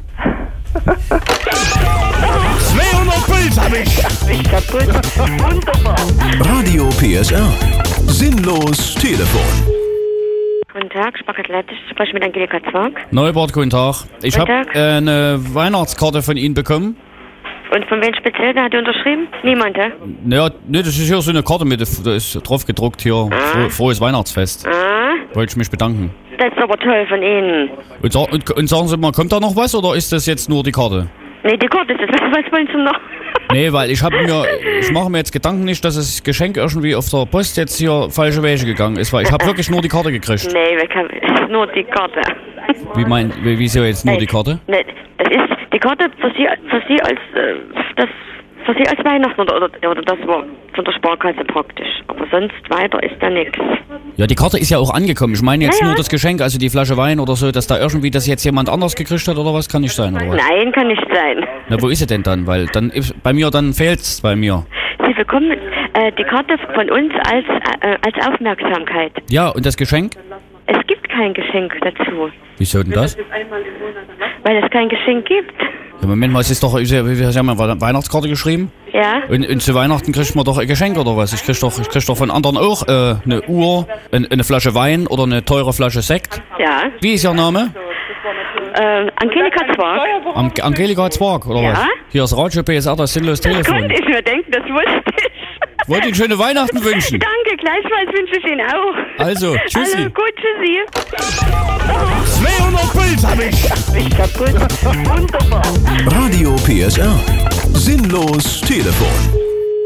zweihundert Puls hab ich. Ich kaputt. Wunderbar. Radio P S R. Sinnlos Telefon. Guten Tag, Sparkasse Leipzig, ich spreche mit Angelika Zwark. Neubart, guten Tag. Ich Guten habe Tag. äh, eine Weihnachtskarte von Ihnen bekommen. Und von wem speziell? Wer hat die unterschrieben? Niemand, hä? Naja, ne, das ist hier so eine Karte mit, da ist drauf gedruckt hier, froh, frohes Weihnachtsfest. Ah, Wollte ich mich bedanken. das ist aber toll von Ihnen. Und, sa- und, und sagen Sie mal, kommt da noch was oder ist das jetzt nur die Karte? Nee, die Karte ist es. Was, was wollen Sie noch? Nee, weil ich habe mir, ich mache mir jetzt Gedanken nicht, dass das Geschenk irgendwie auf der Post jetzt hier falsche Wege gegangen ist, weil ich habe wirklich nur die Karte gekriegt. Nee, wir kann, es ist nur die Karte. Wie mein, wie, wieso jetzt nur die Karte? Nee, das ist die Karte für Sie, für Sie als, äh, das, für Sie als Weihnachten oder, oder, oder das war von der Sparkasse praktisch. Aber sonst weiter ist da nichts. Ja, die Karte ist ja auch angekommen. Ich meine jetzt Ja, ja. nur das Geschenk, also die Flasche Wein oder so, dass da irgendwie das jetzt jemand anders gekriegt hat oder was, kann nicht sein, oder was? Nein, kann nicht sein. Na, wo ist sie denn dann? Weil dann ist, bei mir, dann fehlt's bei mir. Sie bekommen äh, die Karte von uns als, äh, als Aufmerksamkeit. Ja, und das Geschenk? Es gibt kein Geschenk dazu. Wieso denn das? Weil es kein Geschenk gibt. Ja, Moment mal, es ist doch, Sie haben ja eine Weihnachtskarte geschrieben. Ja? Und, und zu Weihnachten kriegt man doch ein Geschenk oder was? Ich krieg doch, ich krieg doch von anderen auch äh, eine Uhr, ein, eine Flasche Wein oder eine teure Flasche Sekt. Ja. Wie ist Ihr Name? Ähm, Angelika Zwark. Am, Angelika Zwark, oder Ja. was? Hier ist Radio P S R, das sinnlos Das Telefon. konnte ich mir denken, das wusste ich. Ich wollte Ihnen schöne Weihnachten wünschen. Danke, gleichfalls wünsche ich Ihnen auch. Also, tschüssi. Also gut, tschüssi. zweihundert Puls hab ich. Ich kaputt. Wunderbar. Radio P S R. Sinnlos Telefon.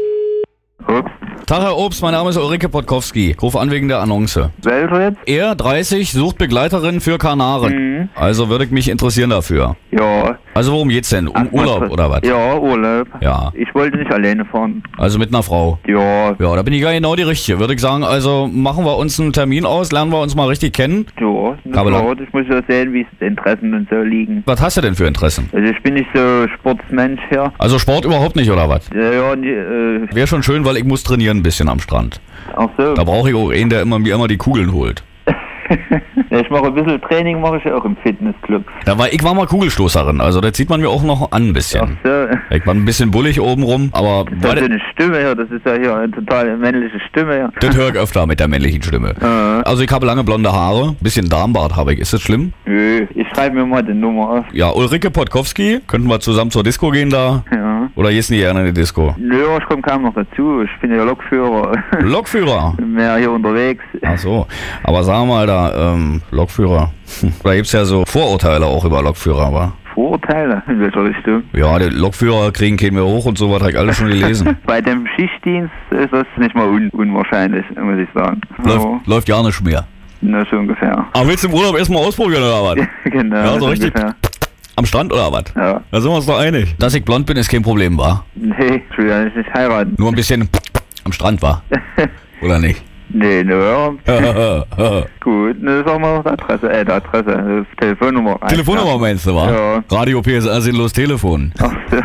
Tag, Herr Obst, mein Name ist Ulrike Podkowski. Ich rufe an wegen der Annonce. Selber jetzt? Er, dreißig, sucht Begleiterin für Kanaren. Mhm. Also würde ich mich interessieren dafür. Ja. Also worum geht's denn? Um Urlaub oder was? Ja, Urlaub. Ja. Ich wollte nicht alleine fahren. Also mit einer Frau? Ja. Ja, da bin ich ja genau die Richtige. Würde ich sagen, also machen wir uns einen Termin aus, lernen wir uns mal richtig kennen. Ja, na Aber klar, ich muss ja sehen, wie es die Interessen und so liegen. Was hast du denn für Interessen? Also ich bin nicht so Sportsmensch hier. Also Sport überhaupt nicht, oder was? Ja, ja, die, äh, Wäre schon schön, weil ich muss trainieren ein bisschen am Strand. ach so. Da brauche ich auch einen, der immer, mir immer die Kugeln holt. Ja, ich mache ein bisschen Training, mache ich ja auch im Fitnessclub. Da war, ich war mal Kugelstoßerin, also das sieht man mir auch noch an ein bisschen. Ach so. Ich war ein bisschen bullig oben rum, aber Das ist ja eine Stimme hier, das ist ja hier eine total männliche Stimme hier. das höre ich öfter mit der männlichen Stimme. Also ich habe lange blonde Haare, bisschen Darmbart habe ich. Ist das schlimm? Nö, ich schreibe mir mal die Nummer auf. Ja, Ulrike Podkowski, könnten wir zusammen zur Disco gehen da? Ja. Oder gehst du nicht gerne in die Disco? Nö, ich komme kaum noch dazu. Ich bin ja Lokführer. Lokführer? Mehr hier unterwegs. Ach so, aber sag mal da, ähm, Lokführer. Da gibt's ja so Vorurteile auch über Lokführer, aber... Vorurteile? In welcher Richtung? Ja, die Lokführer kriegen keinen mehr hoch und so, was hab ich alles schon gelesen. Bei dem Schichtdienst ist das nicht mal un unwahrscheinlich, muss ich sagen. Läuft, Aber, läuft ja nicht mehr. na, so ungefähr. Aber willst du im Urlaub erstmal ausprobieren oder was? Genau, Ja, so richtig ungefähr. am Strand oder was? Ja. Da sind wir uns doch einig. Dass ich blond bin, ist kein Problem, wa? Nee, ich will ja nicht heiraten. Nur ein bisschen am Strand, wa? Oder nicht? Nee, nur. Gut, ne, sag mal die Adresse, äh, die Adresse, das Telefonnummer. Telefonnummer meinst du, wa? Ja. Radio P S R sinnlos Telefon. Ach so.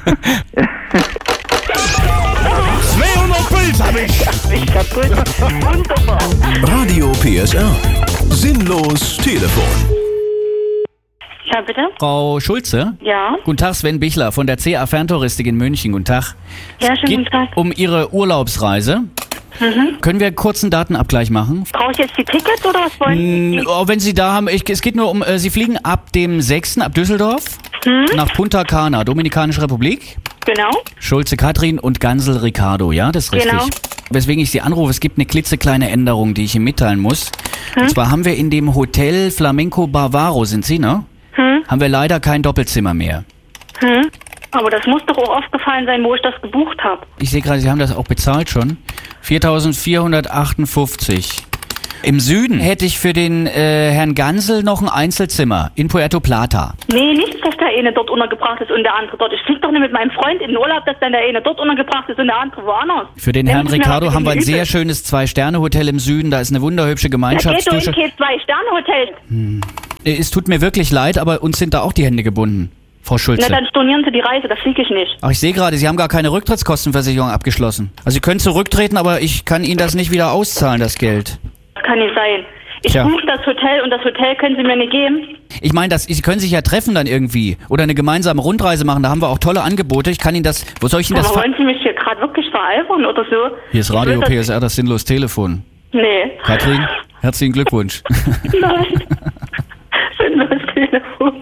zweihundert Puls hab ich. Ich kaputt. Wunderbar. Radio P S R. Sinnlos Telefon. Ja, bitte? Frau Schulze? Ja? Guten Tag, Sven Bichler von der C A Ferntouristik in München. Guten Tag. Ja, schönen guten Tag. Um Ihre Urlaubsreise. Mhm. Können wir einen kurzen Datenabgleich machen? Brauche ich jetzt die Tickets oder was wollen Sie? Mm, oh, wenn Sie da haben, ich, es geht nur um, äh, Sie fliegen ab dem sechsten ab Düsseldorf Mhm. nach Punta Cana, Dominikanische Republik. Genau. Schulze Katrin und Gansel Ricardo, ja, das ist richtig. Genau. Weswegen ich Sie anrufe, es gibt eine klitzekleine Änderung, die ich Ihnen mitteilen muss. Hm? Und zwar haben wir in dem Hotel Flamenco Bavaro, sind Sie, ne? Hm? Haben wir leider kein Doppelzimmer mehr. Hm? Aber das muss doch auch aufgefallen sein, wo ich das gebucht habe. Ich sehe gerade, Sie haben das auch bezahlt schon. viertausendvierhundertachtundfünfzig. Im Süden hätte ich für den äh, Herrn Gansel noch ein Einzelzimmer in Puerto Plata. Nee, nicht, dass der eine dort untergebracht ist und der andere dort. Ich fliege doch nicht mit meinem Freund in den Urlaub, dass dann der eine dort untergebracht ist und der andere woanders. Für den Nehmen Herrn Sie mir Ricardo was haben wir ein übel. sehr schönes Zwei-Sterne-Hotel im Süden. Da ist eine wunderhübsche Da geht doch Gemeinschaftsdusche. in kein Zwei-Sterne-Hotel. Hm. Es tut mir wirklich leid, aber uns sind da auch die Hände gebunden, Frau Na, Schulze. dann stornieren Sie die Reise, da fliege ich nicht. Ach, ich sehe gerade, Sie haben gar keine Rücktrittskostenversicherung abgeschlossen. Also Sie können zurücktreten, aber ich kann Ihnen das nicht wieder auszahlen, das Geld. Das kann nicht sein. Ich Tja. buche das Hotel und das Hotel können Sie mir nicht geben. Ich meine, das- Sie können sich ja treffen dann irgendwie oder eine gemeinsame Rundreise machen. Da haben wir auch tolle Angebote. Ich kann Ihnen das... Wo soll ich Ihnen das... Aber ver- wollen Sie mich hier gerade wirklich veralbern oder so? Hier ist Ich Radio will das- P S R, das sinnlos Telefon. Nee. Katrin, herzlichen Glückwunsch. Nein. Sinnlos Telefon.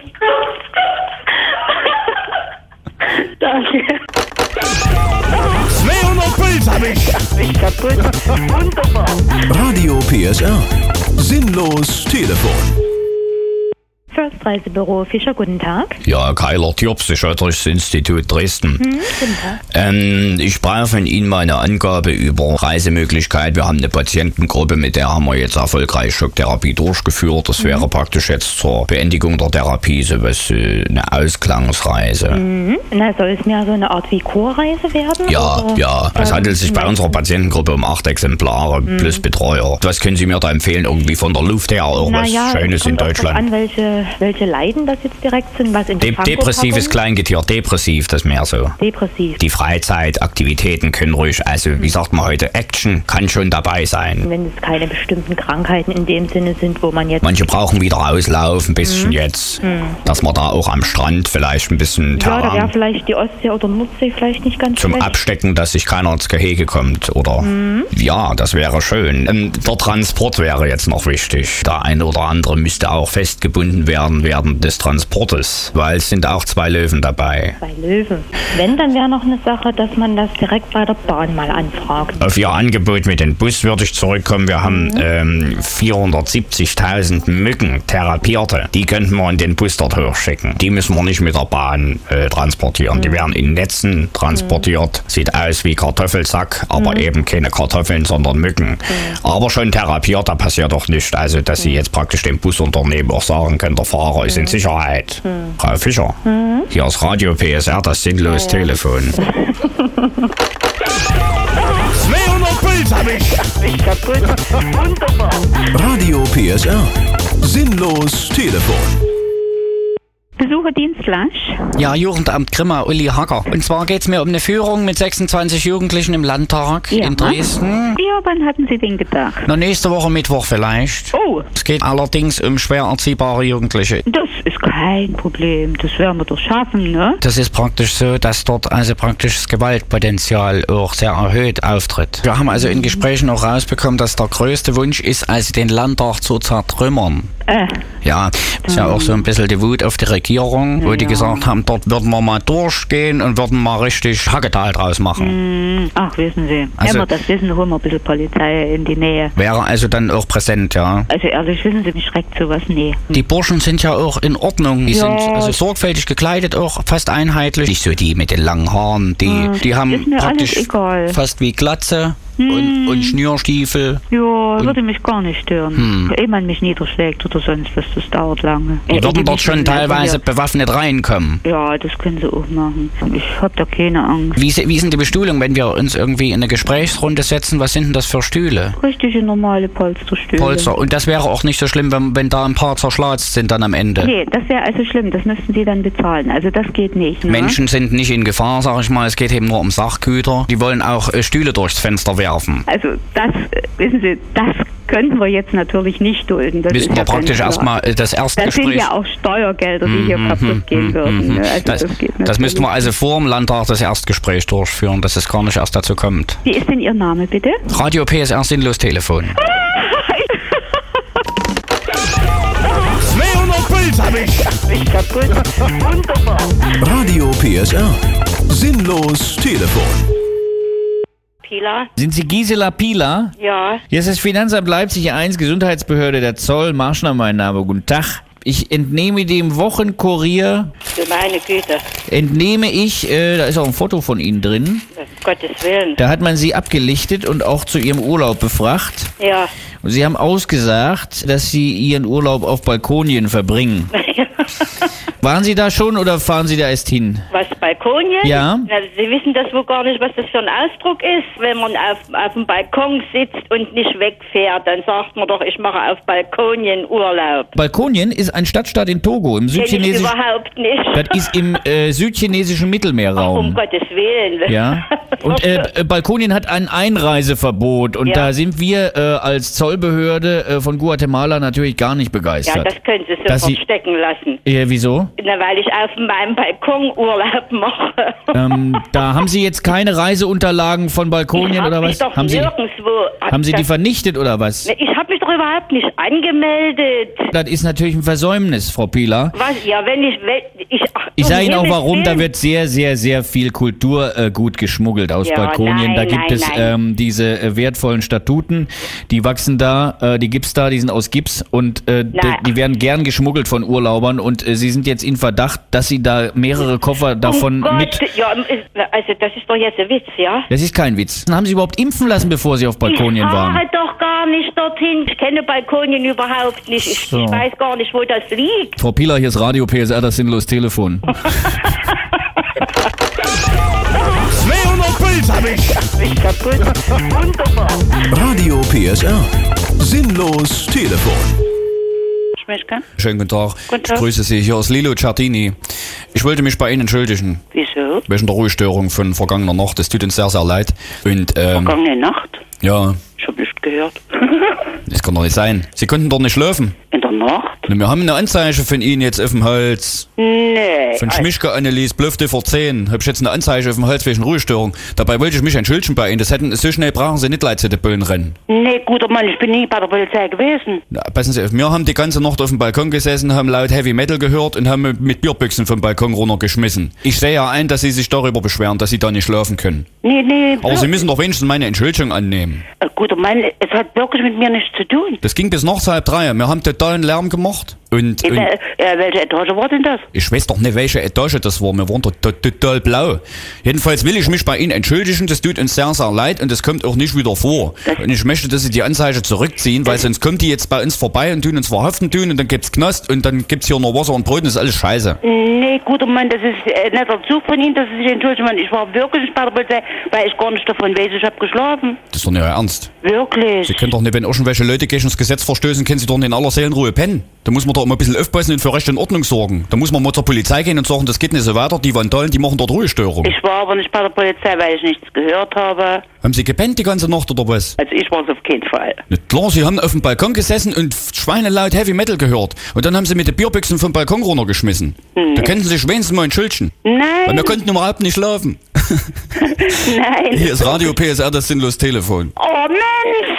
Danke. zweihundert Puls hab ich. Ich kaputt. Wunderbar. Radio P S R. Sinnlos Telefon. First Reisebüro Fischer, guten Tag. Ja, Keiler Tierp, Psychiatrisches Institut Dresden. Hm, guten Tag. Ähm, ich brauche von Ihnen mal eine Angabe über Reisemöglichkeit. Wir haben eine Patientengruppe, mit der haben wir jetzt erfolgreich Schocktherapie durchgeführt. Das wäre praktisch jetzt zur Beendigung der Therapie so was, äh, eine Ausklangsreise. Mhm. Na, soll es mehr so eine Art wie Chorreise werden? Ja, oder? ja. Es Ähm, handelt sich bei unserer Patientengruppe um acht Exemplare plus Betreuer. Was können Sie mir da empfehlen? Irgendwie von der Luft her, irgendwas Naja, Schönes es kommt in auch drauf Deutschland? an, welche, welche Leiden das jetzt direkt sind, was in der De depressives Kleingetier, depressiv, das mehr so. Depressiv. Die Freizeitaktivitäten können ruhig, also wie sagt man heute, Action kann schon dabei sein. Wenn es keine bestimmten Krankheiten in dem Sinne sind, wo man jetzt... Manche brauchen wieder Auslauf, ein bisschen Mhm. jetzt, Mhm. dass man da auch am Strand vielleicht ein bisschen Ja, da wäre Terrain vielleicht die Ostsee oder Nordsee vielleicht nicht ganz zum schlecht. Abstecken, dass sich keiner ins Gehege kommt, oder? Mhm. Ja, das wäre schön. Ähm, der Transport wäre jetzt noch wichtig. Der eine oder andere müsste auch festgebunden werden während des Transportes, weil es sind auch zwei Löwen dabei. Bei Löwen. Wenn, dann wäre noch eine Sache, dass man das direkt bei der Bahn mal anfragt. Auf Ihr Angebot mit dem Bus würde ich zurückkommen. Wir haben ähm, vierhundertsiebzigtausend Mücken, Therapierte. Die könnten wir in den Bus dort hochschicken. Die müssen wir nicht mit der Bahn äh, transportieren. Die werden in Netzen transportiert. Sieht aus wie Kartoffelsack, aber Mhm. eben keine Kartoffeln, sondern Mücken. Aber schon therapiert, da passiert doch nicht. Also, dass Sie jetzt praktisch dem Busunternehmen auch sagen können, der Fahrer ist in Sicherheit. Frau Fischer, Mhm. hier ist Radio P S R, das sinnlos Telefon. zweihundert Puls hab ich. Ich kaputt. Wunderbar. Radio P S R. Sinnlos Telefon. Besucherdienst Lasch. Ja, Jugendamt Grimma, Uli Hacker. Und zwar geht's mir um eine Führung mit sechsundzwanzig Jugendlichen im Landtag Ja. in Dresden. Ja, wann hatten Sie den gedacht? Na, nächste Woche Mittwoch vielleicht. Oh. Es geht allerdings um schwer erziehbare Jugendliche. Das ist kein Problem. Das werden wir doch schaffen, ne? Das ist praktisch so, dass dort also praktisch das Gewaltpotenzial auch sehr erhöht auftritt. Wir haben also in Gesprächen auch rausbekommen, dass der größte Wunsch ist, also den Landtag zu zertrümmern. Äh. Ja, das ist ja auch so ein bisschen die Wut auf die Regierung, wo die gesagt haben, dort würden wir mal durchgehen und würden mal richtig Hacketal draus machen. Mm, Ach, wissen Sie. Also- Wenn wir das wissen, holen wir ein bisschen Polizei in die Nähe. Wäre also dann auch präsent, ja. Also ehrlich, wissen Sie, mich schreckt sowas nie. Die Burschen sind ja auch in Ordnung. Die Ja. sind also sorgfältig gekleidet, auch fast einheitlich. Nicht so die mit den langen Haaren, die, Hm, die haben ist mir praktisch alles egal. fast wie Glatze und, und Schnürstiefel. Ja, würde mich gar nicht stören. Hm. Ehe man mich niederschlägt oder sonst was, das dauert lange. Die Äh, würden die dort mich schon nicht teilweise mehr- bewaffnet reinkommen. Ja, das können Sie auch machen. Ich hab da keine Angst. Wie, se- wie ist denn die Bestuhlung, wenn wir uns irgendwie in eine Gesprächsrunde setzen? Was sind denn das für Stühle? Richtige normale Polsterstühle. Polster. Und das wäre auch nicht so schlimm, wenn, wenn da ein paar zerschlatzt sind dann am Ende. Nee, das wäre also schlimm. Das müssten Sie dann bezahlen. Also das geht nicht. Ne? Menschen sind nicht in Gefahr, sag ich mal. Es geht eben nur um Sachgüter. Die wollen auch äh, Stühle durchs Fenster werfen. Also das, äh, wissen Sie, das könnten wir jetzt natürlich nicht dulden. Das Müssen ist wir ja praktisch ganz klar. erstmal das erste Das sind Gespräch... ja auch Steuergelder, die hier Mhm, kaputt gehen mhm, würden. mhm. ne? Also Das, das, geht das natürlich müssten wir also vor dem Landtag das Erstgespräch durchführen, dass es gar nicht erst dazu kommt. Wie ist denn Ihr Name, bitte? Radio P S R Sinnlos Telefon. zweihundert Puls hab ich. Ich kaputt. Wunderbar. Radio P S R. Sinnlos Telefon. Pila? Sind Sie Gisela Pila? Ja. Hier ist das Finanzamt Leipzig eins, Gesundheitsbehörde der Zoll. Marschner, mein Name. Guten Tag. Ich entnehme dem Wochenkurier, Für meine Güte. entnehme ich, äh, da ist auch ein Foto von Ihnen drin. Um Gottes Willen. Da hat man Sie abgelichtet und auch zu Ihrem Urlaub befragt. Ja. Und Sie haben ausgesagt, dass Sie Ihren Urlaub auf Balkonien verbringen. Waren Sie da schon oder fahren Sie da erst hin? Was, Balkonien? Ja. Na, Sie wissen das wohl gar nicht, was das für ein Ausdruck ist. Wenn man auf, auf dem Balkon sitzt und nicht wegfährt, dann sagt man doch, ich mache auf Balkonien Urlaub. Balkonien ist ein Stadtstaat in Togo, im Kenn ich südchinesischen... überhaupt nicht. Das ist im äh, südchinesischen Mittelmeerraum. Um Gottes Willen. Ja. Und äh, äh, Balkonien hat ein Einreiseverbot und Ja. da sind wir äh, als Zollbehörde äh, von Guatemala natürlich gar nicht Ja, begeistert. das können Sie Dass sofort Sie- stecken lassen. Äh, wieso? Na, weil ich auf meinem Balkon Urlaub mache. Ähm, da haben Sie jetzt keine Reiseunterlagen von Balkonien ich oder hab mich was? doch Haben Sie, nirgendwo... haben Sie die das- vernichtet oder was? Ne, Ich habe mich doch überhaupt nicht angemeldet. Das ist natürlich ein Versäumnis, Frau Pieler. Was? Ja, wenn ich... Wenn ich ach, Ich um sage Ihnen auch Himmels warum, da Willen. wird sehr, sehr, sehr viel Kulturgut äh, gut geschmuggelt aus Ja, Balkonien. da nein, gibt nein, es nein. ähm, diese äh, wertvollen Statuten, die wachsen da, äh, die gibt's da, die sind aus Gips und äh, d- Nein. die werden gern geschmuggelt von Urlaubern und äh, Sie sind jetzt in Verdacht, dass Sie da mehrere Koffer davon um Gott, mit... ja, also das ist doch jetzt ein Witz, ja? Das ist kein Witz. Haben Sie überhaupt impfen lassen, bevor Sie auf Balkonien ich waren? fahre doch gar nicht dorthin. Ich kenne Balkonien überhaupt nicht. Ich, So. ich weiß gar nicht, wo das liegt. Frau Pieler, hier ist Radio P S R, das sinnlos Telefon. zweihundert Puls hab ich. Ich kaputt. Wunderbar. Radio P S R. Sinnlos Telefon. Schmischka? Schönen guten Tag. Guten Tag. Ich grüße Sie. Hier ist Lilo Ciartini. Ich wollte mich bei Ihnen entschuldigen. Wieso? Wegen der Ruhestörung von vergangener Nacht. Das tut uns sehr, sehr leid. Und, ähm, Vergangene Nacht? ja, Ich hab nicht gehört. das kann doch nicht sein. Sie konnten doch nicht schlafen. In der Nacht? Na, wir haben eine Anzeige von Ihnen jetzt auf dem Hals. Nee. Von Schmischke Annelies, Bluffdiffer zehn. Hab ich jetzt eine Anzeige auf dem Hals wegen Ruhestörung. Dabei wollte ich mich entschuldigen bei Ihnen. Das hätten, so schnell brauchen Sie nicht leid zu den Bullen rennen. Nee, guter Mann, ich bin nie bei der Polizei gewesen. Na, passen Sie auf, wir haben die ganze Nacht auf dem Balkon gesessen, haben laut Heavy Metal gehört und haben mit Bierbüchsen vom Balkon runtergeschmissen. Ich sehe ja ein, dass Sie sich darüber beschweren, dass Sie da nicht schlafen können. Nee, nee. Aber Sie müssen doch wenigstens meine Entschuldigung annehmen. Äh, guter Mann, es hat wirklich mit mir nichts zu tun. Das ging bis nachts halb drei. Wir haben totalen Lärm gemacht. Und, In und der, äh, welche Etage war denn das? ich weiß doch nicht, welche Etage das war. Wir waren to- to- total blau. Jedenfalls will ich mich bei Ihnen entschuldigen. Das tut uns sehr, sehr leid und das kommt auch nicht wieder vor. Und ich möchte, dass Sie die Anzeige zurückziehen, weil sonst kommt die jetzt bei uns vorbei und tun uns verhaften tun und dann gibt's Knast und dann gibt's hier nur Wasser und Brot und das ist alles scheiße. Nee, guter Mann, das ist äh, netter Zug von Ihnen, dass Sie sich entschuldigen. Mann. Ich war wirklich nicht bei der Polizei, weil ich gar nicht davon weiß, ich habe geschlafen. Das ist doch nicht Ihr Ernst. Wirklich? Sie können doch nicht, wenn irgendwelche Leute gegen das Gesetz verstößen, können Sie doch nicht in aller Seelenruhe pennen. Da muss man doch immer ein bisschen aufpassen und für Recht und Ordnung sorgen. Da muss man mal zur Polizei gehen und sagen, das geht nicht so weiter. Die Vandalen, die machen dort Ruhestörung. Ich war aber nicht bei der Polizei, weil ich nichts gehört habe. Haben Sie gepennt die ganze Nacht oder was? Also ich war es auf keinen Fall. Na klar, Sie haben auf dem Balkon gesessen und schweinelaut Heavy Metal gehört. Und dann haben Sie mit den Bierbüchsen vom Balkon runtergeschmissen. Hm. Da könnten Sie sich wenigstens mal entschuldigen. Nein. Weil wir konnten überhaupt nicht schlafen. Nein. Hier ist Radio P S R, das sinnlos Telefon. Oh Mensch!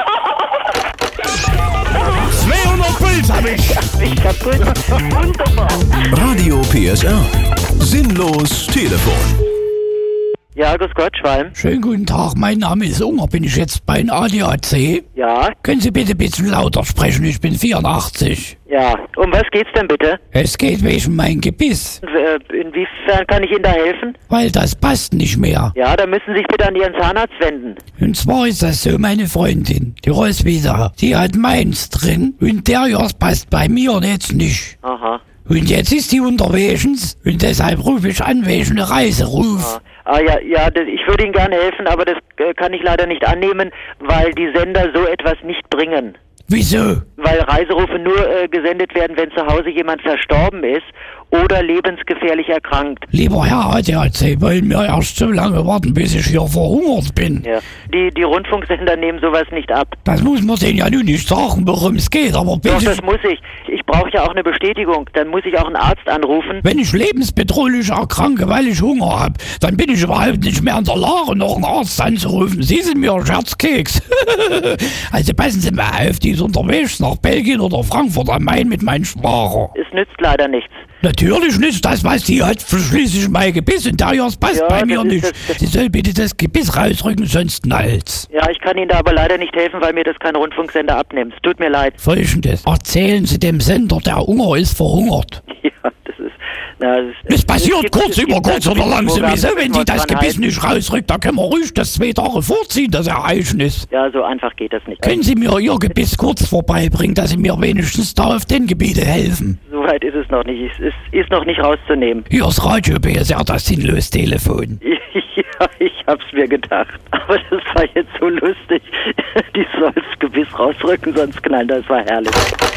zweihundert Puls hab ich. Ich kaputt. Wunderbar. Radio P S R. Sinnlos Telefon. Ja, grüß Gott, Schwalm. Schönen guten Tag, mein Name ist Unger. Bin ich jetzt bei A D A C? Ja. Können Sie bitte ein bisschen lauter sprechen? Ich bin vierundachtzig. Ja, um was geht's denn bitte? Es geht wegen mein Gebiss, Äh, Inwiefern kann ich Ihnen da helfen? weil das passt nicht mehr. Ja, da müssen Sie sich bitte an Ihren Zahnarzt wenden. Und zwar ist das so, meine Freundin, die Roswitha, die hat meins drin und der Jas passt bei mir jetzt nicht. Aha. Und jetzt ist die unterwegs und deshalb rufe ich an wegen eine Reiseruf. Ah ja, ja, das, ich würde Ihnen gerne helfen, aber das äh, kann ich leider nicht annehmen, weil die Sender so etwas nicht bringen. Wieso? Weil Reiserufe nur äh, gesendet werden, wenn zu Hause jemand verstorben ist oder lebensgefährlich erkrankt. Lieber Herr A D A C, wollen wir erst so lange warten, bis ich hier verhungert bin? Ja. Die, die Rundfunksender nehmen sowas nicht ab. Das muss man denen ja nun nicht sagen, worum es geht, aber bitte... Doch, das muss ich. Ich brauche ja auch eine Bestätigung. Dann muss ich auch einen Arzt anrufen. Wenn ich lebensbedrohlich erkranke, weil ich Hunger habe, dann bin ich überhaupt nicht mehr in der Lage, noch einen Arzt anzurufen. Sie sind mir ein Scherzkeks. Also passen Sie mal auf, die ist unterwegs nach Belgien oder Frankfurt am Main mit meinem Schwager. Es nützt leider nichts. Natürlich nicht, das was die hat schließlich mein Gebiss und daher passt Ja, bei das mir ist nicht. das- das- Sie soll bitte das Gebiss rausrücken, sonst knallt's. Ja, ich kann Ihnen da aber leider nicht helfen, weil mir das kein Rundfunksender abnimmt. Es tut mir leid. Folgendes, erzählen Sie dem Sender, der Hunger ist verhungert. Ja, das ist... Na, das, Das passiert gibt- kurz es gibt über kurz oder lang Programme, sowieso, wenn müssen wir die das dran Gebiss halten. nicht rausrückt, da können wir ruhig das zwei Tage vorziehen, das Ereignis. Ja, so einfach geht das nicht. Können Sie mir Ihr Gebiss kurz vorbeibringen, dass Sie mir wenigstens da auf den Gebieten helfen? Soweit ist es noch nicht. Es ist, ist noch nicht rauszunehmen. Hier ist Radio B S R, das sinnlos Telefon. Ja, ich hab's mir gedacht. Aber das war jetzt so lustig. Die soll das Gebiss rausrücken, sonst knallen. Das war herrlich.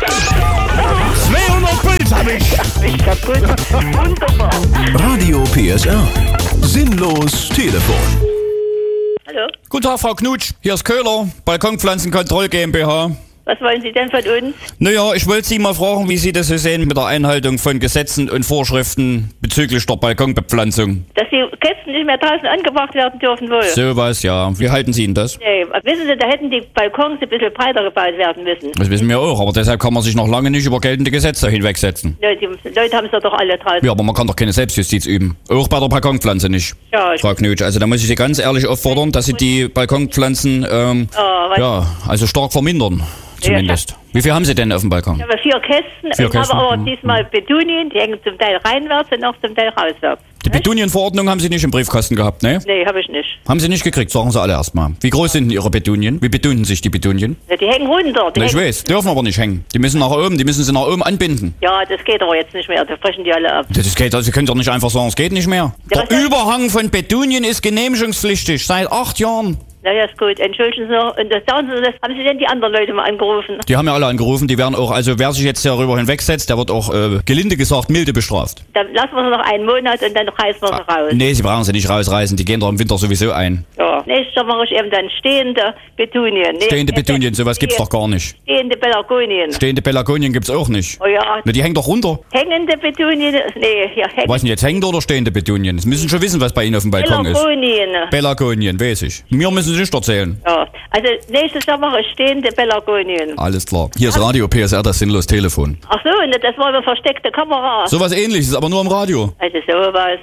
zweihundert Puls hab ich. Ich kaputt. Wunderbar. Radio P S R. Sinnlos Telefon. Hallo? Guten Tag, Frau Knutsch. Hier ist Köhler, Balkonpflanzenkontroll GmbH. Was wollen Sie denn von uns? Naja, ich wollte Sie mal fragen, wie Sie das so sehen mit der Einhaltung von Gesetzen und Vorschriften bezüglich der Balkonbepflanzung. Dass die Kästen nicht mehr draußen angebracht werden dürfen wohl. Sowas, ja. Wie halten Sie denn das? Nee, wissen Sie, da hätten die Balkons ein bisschen breiter gebaut werden müssen. Das wissen wir auch, aber deshalb kann man sich noch lange nicht über geltende Gesetze hinwegsetzen. Ja, die Leute haben es doch alle draußen. Ja, aber man kann doch keine Selbstjustiz üben. Auch bei der Balkonpflanze nicht. Ja, ich- Frau Knutsch, also da muss ich Sie ganz ehrlich auffordern, dass Sie die Balkonpflanzen, ähm, Oh, was- ja, also stark vermindern. Zumindest. Wie viel haben Sie denn auf dem Balkon? Ich habe vier Kästen Vier und habe Kästen, aber mhm. diesmal Betunien, die hängen zum Teil reinwärts und auch zum Teil rauswärts. Die Petunienverordnung haben Sie nicht im Briefkasten gehabt, ne? Nee, habe ich nicht. Haben Sie nicht gekriegt, sagen Sie alle erstmal. Wie groß sind denn Ihre Petunien? Wie betunen sich die Petunien? Ja, die hängen runter. Die Na, ich hängen, weiß, dürfen aber nicht hängen. Die müssen nach oben, die müssen sie nach oben anbinden. Ja, das geht aber jetzt nicht mehr, da brechen die alle ab. Das geht, also Sie können doch nicht einfach sagen, es geht nicht mehr. Ja, Der Überhang von Petunien ist genehmigungspflichtig, seit acht Jahren. Na ja, ist gut. Entschuldigen Sie noch. Und das sagen Sie, das, haben Sie denn die anderen Leute mal angerufen? Die haben ja alle angerufen, die werden auch, also wer sich jetzt darüber hinwegsetzt, der wird auch, äh, gelinde gesagt, milde bestraft. Dann lassen wir sie noch einen Monat und dann reißen wir sie raus. Nee, Sie brauchen sie nicht rausreißen, die gehen doch im Winter sowieso ein. Ja. Nächstes Jahr mache ich eben dann stehende Petunien. Nee, Stehende nee, Petunien, sowas gibt's doch gar nicht. Stehende Pelargonien. Stehende Pelargonien gibt's auch nicht. Oh ja. Na, die hängen doch runter. Hängende Petunien. Nee, hier hängen. Was denn jetzt, hängende oder stehende Petunien? Sie müssen schon wissen, was bei Ihnen auf dem Balkon ist. Pelargonien. Pelargonien, weiß ich. Mir müssen Sie nicht erzählen. Ja. Also nächstes Jahr mache ich stehende Pelargonien. Alles klar. Hier ist Radio P S R, das sinnlos Telefon. Ach so, ne, das war eine versteckte Kamera. Sowas ähnliches, aber nur im Radio. Also sowas.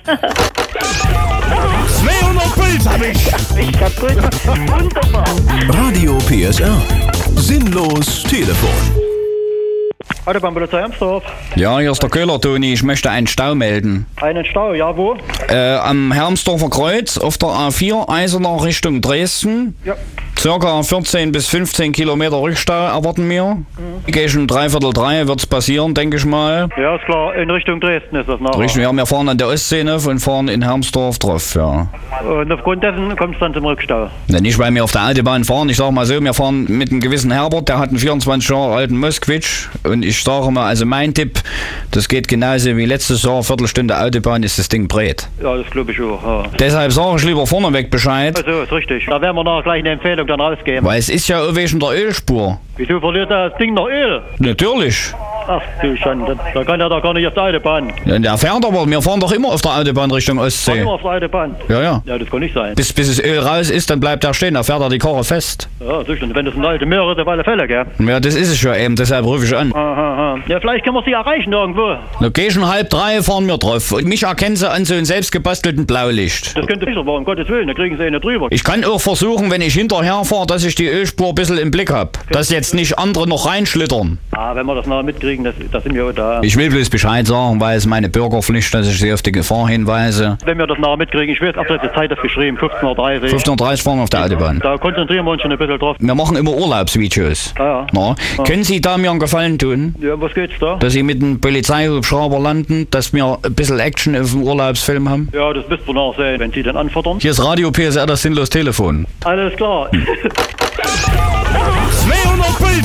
zweihundert Puls hab ich. Ich kaputt. Wunderbar. Radio P S R. Sinnlos Telefon. Autobahnpolizei Amsdorf. Ja, hier ist der Köhler, Toni. Ich möchte einen Stau melden. Einen Stau, ja, wo? Äh, am Hermsdorfer Kreuz auf der A vier, Eisenach Richtung Dresden. Ja. Circa vierzehn bis fünfzehn Kilometer Rückstau erwarten wir. Mhm. Gegen dreiviertel drei wird's passieren, denke ich mal. Ja, ist klar, in Richtung Dresden ist das nachher. Richtig, ja, wir fahren an der Ostsee und fahren in Hermsdorf drauf, ja. Und aufgrund dessen kommt es dann zum Rückstau. Na, nicht, weil wir auf der Autobahn fahren. Ich sag mal so, wir fahren mit einem gewissen Herbert, der hat einen vierundzwanzig Jahre alten Moskvitsch. Und ich sage mal, also mein Tipp, das geht genauso wie letztes Jahr, Viertelstunde Autobahn ist das Ding breit. Ja, das glaube ich auch. Ja. Deshalb sage ich lieber vorneweg Bescheid. Also, ist richtig. Da werden wir nachher gleich eine Empfehlung dann rausgeben. Weil es ist ja auch wegen der Ölspur. Wieso verliert das Ding noch Öl? Natürlich. Ach du Schande, da kann er doch gar nicht auf der Autobahn. Ja, der fährt aber, wir fahren doch immer auf der Autobahn Richtung Fahren Ostsee. immer auf der Autobahn. Ja, ja. Ja, das kann nicht sein. Bis, bis das Öl raus ist, dann bleibt er stehen, da fährt er die Karre fest. Ja, sicher. Und wenn das eine alte Möhre ist, auf alle Fälle, gell? Ja, das ist es ja eben, deshalb rufe ich an. Aha, aha. Ja, vielleicht können wir sie erreichen irgendwo. Na, geh schon halb drei, fahren wir drauf. Und mich erkennen sie an so einem selbstgebastelten Blaulicht. Das könnte sicher sein, um Gottes Willen, da kriegen sie eine drüber. Ich kann auch versuchen, wenn ich hinterher fahre, dass ich die Ölspur ein bisschen im Blick habe. Dass jetzt nicht andere noch reinschlittern. Ah, wenn wir das nachher mitkriegen, das, das sind wir auch da. Ich will bloß Bescheid sagen, weil es meine Bürgerpflicht, dass ich sie auf die Gefahr hinweise. Wenn wir das nachher mitkriegen, ich weiß, ab der Zeit ist geschrieben, fünfzehn Uhr dreißig. fünfzehn Uhr dreißig fahren wir auf der Autobahn. Da konzentrieren wir uns schon ein bisschen drauf. Wir machen immer Urlaubsvideos. Ah, ja. Na, Ja. können Sie da mir einen Gefallen tun? Ja, was geht's da? Dass Sie mit einem Polizeihubschrauber landen, dass wir ein bisschen Action auf dem Urlaubsfilm haben? Ja, das müsst ihr nachher sehen, wenn Sie dann anfordern. Hier ist Radio P S R, das sinnlos Telefon. Alles klar. zweihundert Puls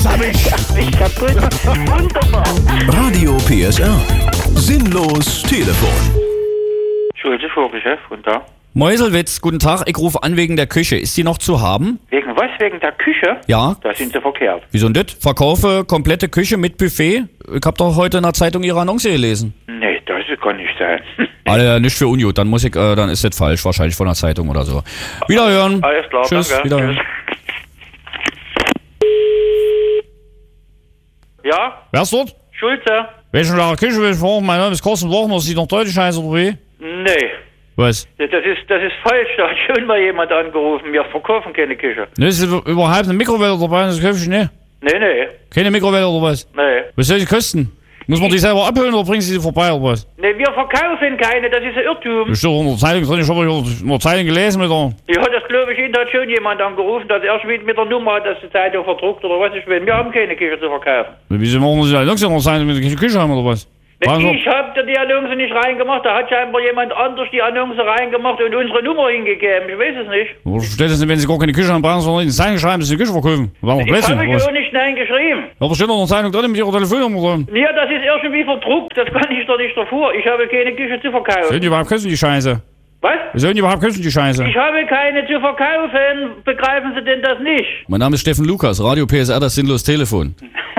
Puls hab ich. Ich kaputt. Wunderbar. Radio P S R. Sinnlos Telefon. Schulze Vogelchef, guten Tag. Meuselwitz, guten Tag. Ich rufe an wegen der Küche. Ist die noch zu haben? Wegen was? Wegen der Küche? Ja. Da sind Sie verkehrt. Wieso denn das? Verkaufe komplette Küche mit Buffet? Ich hab doch heute in der Zeitung Ihre Annonce gelesen. Nee, das kann nicht sein. Alle nicht für ungut. Dann muss ich, äh, dann ist das falsch. Wahrscheinlich von der Zeitung oder so. Wiederhören. Alles klar, Tschüss. danke. Wiederhören. Ja? Wer ist dort? Schulze? Welchen der Küche will ich fragen? Mein Name ist Carsten Wochner. Sieht noch deutlich heiß oder wie? Nee. Was? Das ist, das ist falsch. Da hat schon mal jemand angerufen. Wir verkaufen keine Küche. Ne, ist überhaupt eine Mikrowelle dabei? Das kaufe ich nicht. Nee, nee. Keine Mikrowelle oder was? Nee. Was soll die kosten? Muss man die selber abholen oder bringen sie die vorbei oder was? Nee, wir verkaufen keine. Das ist ein Irrtum. Das steht doch in der Zeitung drin. Ich habe in der Zeitung gelesen mit der... Ja, das glaube ich Ihnen. Da hat schon jemand angerufen, dass er schon mit der Nummer hat, dass die Zeitung verdruckt oder was ich will. Wir haben keine Küche zu verkaufen. Wieso machen Sie da Annonce in der Zeitung mit der Küche haben oder was? Nee, ich habe da die Annonce nicht reingemacht, da hat scheinbar jemand anders die Annonce reingemacht und unsere Nummer hingegeben. Ich weiß es nicht. Wo steht das denn, wenn Sie gar keine Küche haben, brauchen Sie noch in die Zeitung schreiben, dass Sie die Küche verkaufen? Ich habe ja auch nicht nein geschrieben. Aber steht doch in der Zeitung drin mit Ihrer Telefonnummer drin. Ja, das ist irgendwie verdruckt, das kann ich doch nicht davor. Ich habe keine Küche zu verkaufen. Sollen die überhaupt kosten, die Scheiße? Was? Sollen die überhaupt kosten, die Scheiße? Ich habe keine zu verkaufen. Begreifen Sie denn das nicht? Mein Name ist Steffen Lukas, Radio P S R, das Sinnlos Telefon.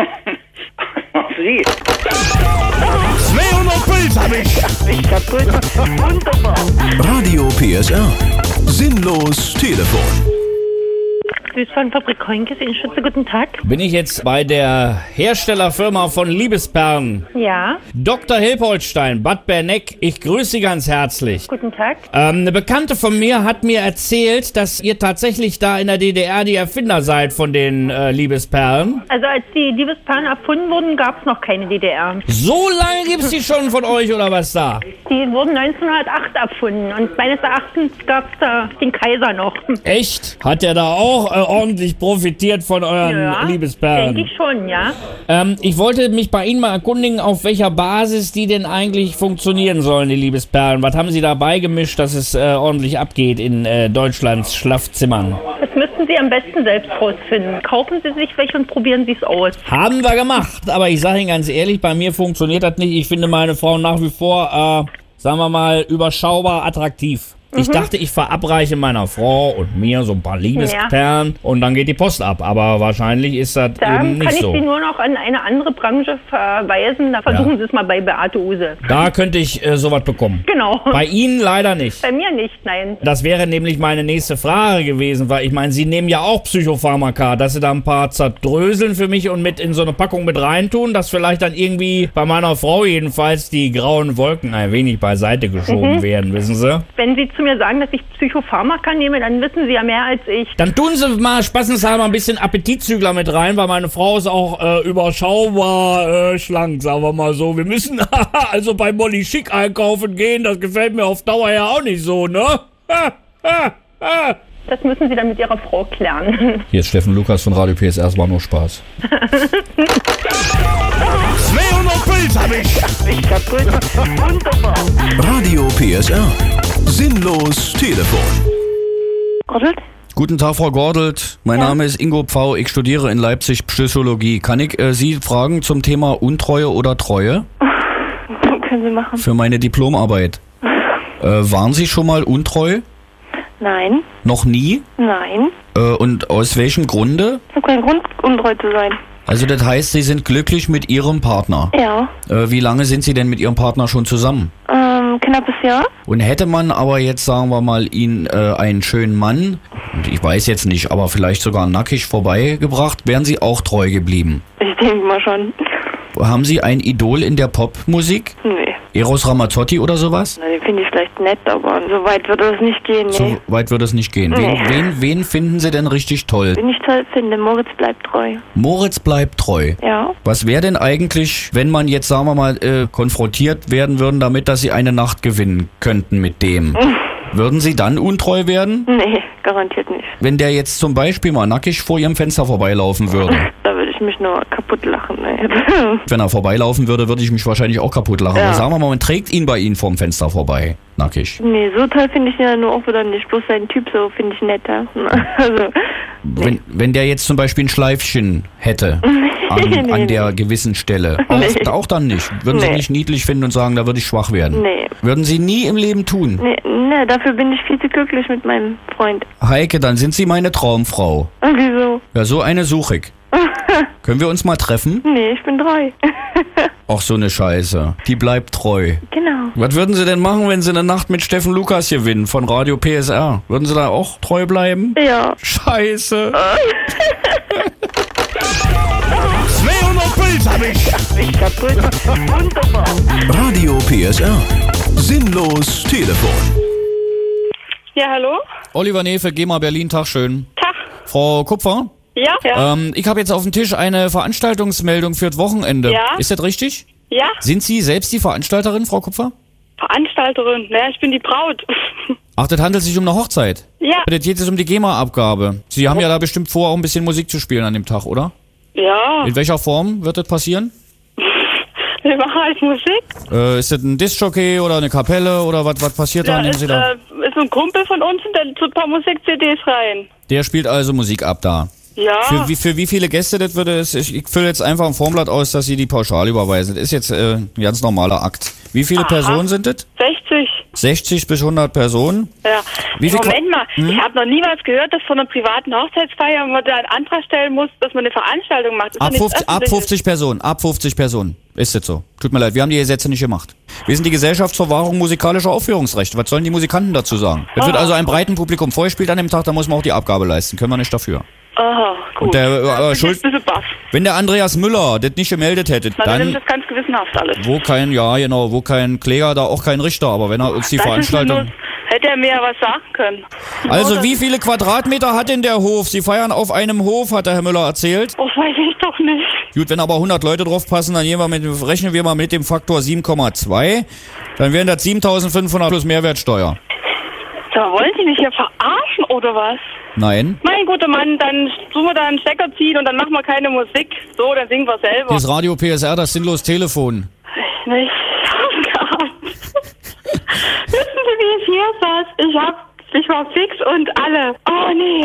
Sie. zweihundert Puls hab ich. Ich kaputt. Wunderbar. Radio P S R. Sinnlos Telefon. Süßwarenfabrik Heunkes in Schütze, guten Tag. Bin ich jetzt bei der Herstellerfirma von Liebesperlen? Ja. Doktor Hilpoltstein, Bad Berneck, ich grüße Sie ganz herzlich. Guten Tag. Ähm, eine Bekannte von mir hat mir erzählt, dass ihr tatsächlich da in der D D R die Erfinder seid von den äh, Liebesperlen. Also als die Liebesperlen erfunden wurden, gab es noch keine D D R. So lange gibt es die schon von euch oder was da? Die wurden neunzehnhundertacht erfunden und meines Erachtens gab es da den Kaiser noch. Echt? Hat der da auch äh, ordentlich profitiert von euren Ja, Liebesperlen? denke ich schon, ja. Ähm, ich wollte mich bei Ihnen mal erkundigen, auf welcher Basis die denn eigentlich funktionieren sollen, die Liebesperlen. Was haben Sie da beigemischt, dass es äh, ordentlich abgeht in äh, Deutschlands Schlafzimmern? Das müssten Sie am besten selbst rausfinden. Kaufen Sie sich welche und probieren Sie es aus. Haben wir gemacht, aber ich sage Ihnen ganz ehrlich, bei mir funktioniert das nicht. Ich finde meine Frau nach wie vor, äh, sagen wir mal, überschaubar attraktiv. Ich Mhm. dachte, ich verabreiche meiner Frau und mir so ein paar Liebesperlen und dann geht die Post ab. Aber wahrscheinlich ist das Da eben kann nicht ich so. Sie nur noch an eine andere Branche verweisen. Da versuchen Ja. Sie es mal bei Beate Use. Da könnte ich äh, sowas bekommen. Genau. Bei Ihnen leider nicht. Bei mir nicht, nein. Das wäre nämlich meine nächste Frage gewesen, weil ich meine, Sie nehmen ja auch Psychopharmaka, dass Sie da ein paar zerdröseln für mich und mit in so eine Packung mit reintun, dass vielleicht dann irgendwie bei meiner Frau jedenfalls die grauen Wolken ein wenig beiseite geschoben Mhm. werden, wissen Sie? Wenn Sie zu mir sagen, dass ich Psychopharmaka nehme, dann wissen Sie ja mehr als ich. Dann tun Sie mal spaßenshalber ein bisschen Appetitzügler mit rein, weil meine Frau ist auch äh, überschaubar äh, schlank, sagen wir mal so. Wir müssen also bei Molly Schick einkaufen gehen, das gefällt mir auf Dauer ja auch nicht so, ne? Das müssen Sie dann mit Ihrer Frau klären. Hier ist Steffen Lukas von Radio P S R, es war nur Spaß. zweihundert Puls hab ich. Ich kaputt. Wunderbar. Radio P S R. Sinnlos Telefon. Gordelt? Guten Tag, Frau Gordelt. Mein Ja. Name ist Ingo Pfau. Ich studiere in Leipzig Psychologie. Kann ich äh, Sie fragen zum Thema Untreue oder Treue? Können Sie machen. Für meine Diplomarbeit. Äh, waren Sie schon mal untreu? Nein, Noch nie? nein. Äh, und aus welchem Grunde? Ich habe keinen Grund, untreu zu sein. Also das heißt, Sie sind glücklich mit Ihrem Partner. Ja, Äh, wie lange sind Sie denn mit Ihrem Partner schon zusammen? ähm, knappes Jahr. Und hätte man aber jetzt, sagen wir mal, Ihnen äh, einen schönen Mann, und ich weiß jetzt nicht, aber vielleicht sogar nackig vorbeigebracht, wären Sie auch treu geblieben. Ich denke mal schon. Haben Sie ein Idol in der Popmusik? Nee. Eros Ramazzotti oder sowas? Na, den finde ich vielleicht nett, aber so weit würde es nicht gehen, nee. So weit wird es nicht gehen. Wen, Nee. wen, wen finden Sie denn richtig toll? Wen ich toll finde, Moritz bleibt treu. Moritz bleibt treu. Ja. Was wäre denn eigentlich, wenn man jetzt, sagen wir mal, äh, konfrontiert werden würden damit, dass Sie eine Nacht gewinnen könnten mit dem? Würden Sie dann untreu werden? Nee, garantiert nicht. Wenn der jetzt zum Beispiel mal nackig vor Ihrem Fenster vorbeilaufen würde? Da würde ich mich nur kaputt lachen. Ey. Wenn er vorbeilaufen würde, würde ich mich wahrscheinlich auch kaputt lachen. Ja. Aber sagen wir mal, man trägt ihn bei Ihnen vorm Fenster vorbei. Nackig. Nee, so toll finde ich ihn ja nur auch wieder nicht. Bloß sein Typ so finde ich netter. Also, Wenn, wenn der jetzt zum Beispiel ein Schleifchen hätte an, Nee, an nee. der gewissen Stelle. Auch, Nee. auch dann nicht. Würden Sie Nee. nicht niedlich finden und sagen, da würde ich schwach werden. nee. Würden Sie nie im Leben tun. Nee, nee, dafür bin ich viel zu glücklich mit meinem Freund. Heike, dann sind Sie meine Traumfrau. Und wieso? Ja, so eine suche ich. Können wir uns mal treffen? Nee, ich bin treu. Ach, so eine Scheiße. Die bleibt treu. Genau. Was würden Sie denn machen, wenn Sie eine Nacht mit Steffen Lukas gewinnen von Radio P S R? Würden Sie da auch treu bleiben? Ja. Scheiße. zweihundert Puls hab ich. Ich kaputt. Wunderbar. Radio P S R. Sinnlos Telefon. Ja, hallo? Oliver Nefe, GEMA Berlin, Tag schön. Tag. Frau Kupfer? Ja? Ja. Ähm, ich habe jetzt auf dem Tisch eine Veranstaltungsmeldung für das Wochenende. Ja. Ist das richtig? Ja? Sind Sie selbst die Veranstalterin, Frau Kupfer? Veranstalterin. Ja, ich bin die Braut. Ach, das handelt sich um eine Hochzeit. Ja. Das geht jetzt um die GEMA-Abgabe. Sie haben ja da bestimmt vor, auch ein bisschen Musik zu spielen an dem Tag, oder? Ja. In welcher Form wird das passieren? Wir machen halt Musik. Äh, ist das ein Disc-Jockey oder eine Kapelle oder was was passiert da? Da Nehmen ist, Sie da? äh, ist ein Kumpel von uns und der tut ein paar Musik-C Ds rein. Der spielt also Musik ab da. Ja. Für wie, für wie viele Gäste das würde es? Ich, ich fülle jetzt einfach ein Formblatt aus, dass Sie die pauschal überweisen. Das ist jetzt äh, ein ganz normaler Akt. Wie viele Aha. Personen sind das? sechzig. sechzig bis hundert Personen? Ja. Wie viel Moment Qua- mal, Hm? ich habe noch nie was gehört, dass von einer privaten Hochzeitsfeier man da einen Antrag stellen muss, dass man eine Veranstaltung macht. Das ist Ab doch nichts fünfzig, ab Öffentliches. fünfzig Personen, ab fünfzig Personen. Ist das so? Tut mir leid, wir haben die Gesetze nicht gemacht. Wir sind die Gesellschaft zur Wahrung musikalischer Aufführungsrechte. Was sollen die Musikanten dazu sagen? Es wird Ah. also einem breiten Publikum vorgespielt an dem Tag, da muss man auch die Abgabe leisten. Können wir nicht dafür. Aha, gut. Und der, äh, Da bin ich Schuld- jetzt ein bisschen baff. Wenn der Andreas Müller das nicht gemeldet hätte, Na, dann dann nimmt das ganz gewissenhaft alles. wo kein, ja genau, wo kein Kläger, da auch kein Richter, aber wenn er uns die Das ist Veranstaltung... nur- Hätte er mir ja was sagen können. Also Oder- wie viele Quadratmeter hat denn der Hof? Sie feiern auf einem Hof, hat der Herr Müller erzählt. Das weiß ich doch nicht. Gut, wenn aber hundert Leute drauf passen, dann gehen wir mit, rechnen wir mal mit dem Faktor sieben Komma zwei. Dann wären das siebentausendfünfhundert plus Mehrwertsteuer. Da wollen Sie mich hier verarschen, oder was? Nein. Mein guter Mann, dann tun wir da einen Stecker ziehen und dann machen wir keine Musik. So, dann singen wir selber. Hier ist Radio P S R, das sinnlos Telefon. Nicht. Oh Gott. Wissen Sie, wie ich hier saß? Ich hab, ich war fix und alle. Oh nee.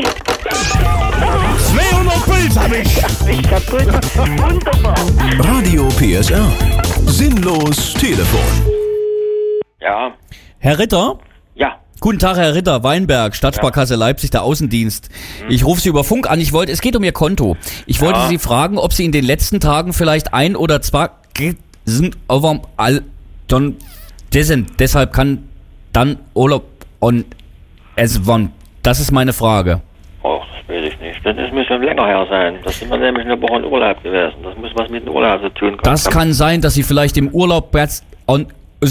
zweihundert Puls hab ich. Ich kaputt. Wunderbar. Radio P S R. Sinnlos Telefon. Ja. Herr Ritter? Ja. Guten Tag, Herr Ritter, Weinberg, Stadtsparkasse Leipzig, der Außendienst. Ich rufe Sie über Funk an. Ich wollte, es geht um Ihr Konto. Ich wollte Ja. Sie fragen, ob Sie in den letzten Tagen vielleicht ein oder zwei sind over all dann dessen. Deshalb kann dann Urlaub und es wann. Das ist meine Frage. Oh, das weiß ich nicht. Das ist- muss schon länger her sein. Das sind wir nämlich eine Woche in Urlaub gewesen. Das muss was mit dem Urlaub zu tun haben. Das kann sein, dass Sie vielleicht im Urlaub jetzt und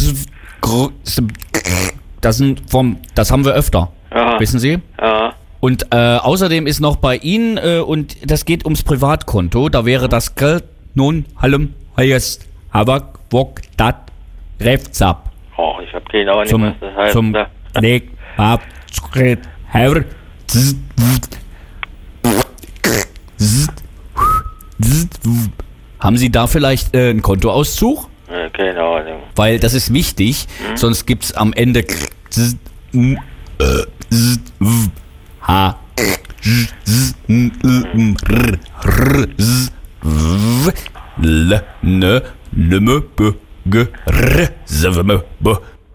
das sind vom, das haben wir öfter. Ja. Wissen Sie? Ja. Und äh, außerdem ist noch bei Ihnen, äh, und das geht ums Privatkonto, da wäre das Geld nun halm heißt aber wok dat Refzap Oh, ich hab keine Ahnung, zum was das heißt. zum Ja. Leg ab Schritt Herr Haben Sie da vielleicht äh, einen Kontoauszug? Ja, keine Ahnung. Weil das ist wichtig, Hm? sonst gibt's am Ende H L ne nimme b g r sevme b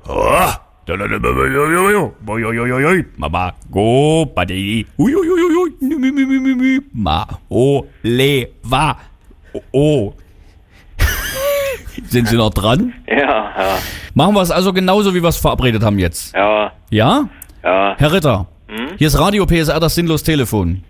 Mama go badi ui ui ui ui mi mi mi mi mi ma o le va o Sind Sie noch dran? Ja, ja. Machen wir es also genauso, wie wir es verabredet haben jetzt. Ja. Ja? Ja. Herr Ritter, Hm? hier ist Radio P S R, das sinnlos Telefon.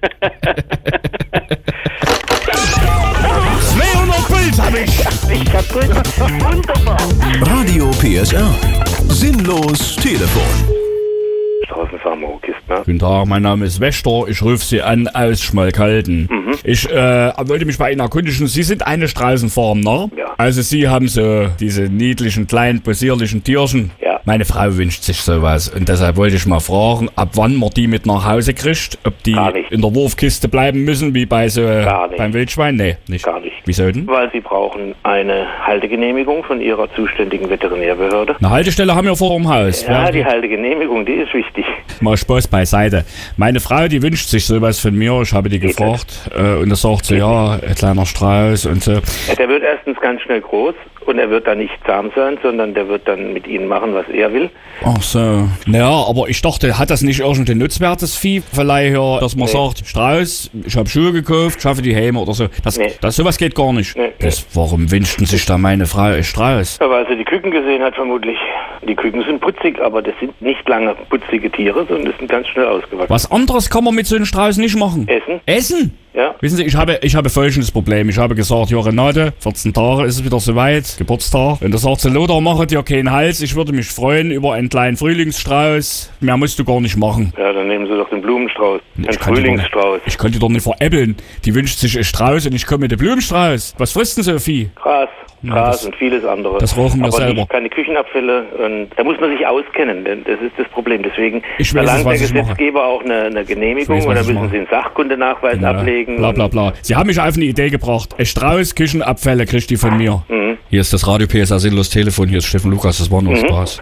zweihundert Puls hab ich. Ich kaputt. Wunderbar. Radio P S R. Sinnlos Telefon. Guten Tag, mein Name ist Wächter. Ich rufe Sie an aus Schmalkalden. Mhm. Ich äh, wollte mich bei Ihnen erkundigen. Sie sind eine Straßenfarm, ne? Ja. Also Sie haben so diese niedlichen, kleinen, possierlichen Tierchen. Ja. Meine Frau wünscht sich sowas und deshalb wollte ich mal fragen, ab wann man die mit nach Hause kriegt, ob die in der Wurfkiste bleiben müssen, wie bei so Gar nicht. beim Wildschwein? Nee, nicht. Gar nicht. Wieso denn? Weil sie brauchen eine Haltegenehmigung von ihrer zuständigen Veterinärbehörde. Eine Haltestelle haben wir vor dem Haus. Ja, Ja, die Haltegenehmigung, die ist wichtig. Mal Spaß beiseite. Meine Frau, die wünscht sich sowas von mir. Ich habe die Geht gefragt äh, und da sagt sie, ja, ein kleiner Strauß und so. Ja, der wird erstens ganz schnell groß und er wird dann nicht zahm sein, sondern der wird dann mit ihnen machen, was er will. Ach so. Naja, aber ich dachte, hat das nicht irgendein Nutzwert, das Vieh? Vielleicht, ja, dass man Nee. sagt, Strauß, ich habe Schuhe gekauft, schaffe die Häme oder so. Das, Nee. das, sowas geht gar nicht. Nee. Das, warum wünschten sich da meine Frau ein Strauß? Ja, weil sie die Küken gesehen hat, vermutlich. Die Küken sind putzig, aber das sind nicht lange putzige Tiere, sondern das sind ganz schnell ausgewachsen. Was anderes kann man mit so einem Strauß nicht machen. Essen? Essen? Ja. Wissen Sie, ich habe, ich habe folgendes Problem. Ich habe gesagt, ja Renate, vierzehn Tage ist es wieder soweit, Geburtstag. Und da sagt sie, Lothar, mach dir keinen Hals. Ich würde mich freuen über einen kleinen Frühlingsstrauß. Mehr musst du gar nicht machen. Ja, dann nehmen sie doch den Blumenstrauß. Ich Den kann die doch Frühlingsstrauß. nicht- Ich könnte doch nicht veräppeln. Die wünscht sich einen Strauß und ich komme mit dem Blumenstrauß. Was frisst denn so Vieh? Gras, Ja, Gras das- und vieles andere. das rauchen wir aber selber. Nicht, keine Küchenabfälle. Und da muss man sich auskennen, denn das ist das Problem. Deswegen Ich weiß es, verlangt der was ich mache. Gesetzgeber auch eine, eine Genehmigung Ich weiß, und was dann ich müssen sie einen Sachkundenachweis Ja, ablegen. Bla bla bla. Sie haben mich auf eine Idee gebracht. Ein Strauß Küchenabfälle kriegt die von mir. Mhm. Hier ist das Radio P S A Sinnlos Telefon, hier ist Steffen Lukas, das war nur Mhm. Spaß.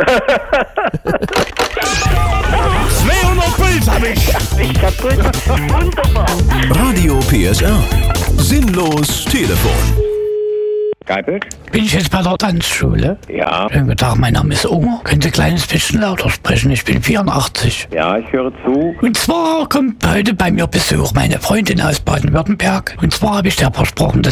zweihundert Puls hab ich! Ich kaputt. Wunderbar. Radio P S R. Sinnlos Telefon. Geipelt? Bin ich jetzt bei der Tanzschule? Ja. Schönen guten Tag, mein Name ist Unger. Können Sie ein kleines bisschen lauter sprechen? Ich bin vierundachtzig. Ja, ich höre zu. Und zwar kommt heute bei mir Besuch meine Freundin aus Baden-Württemberg. Und zwar habe ich der versprochen, dass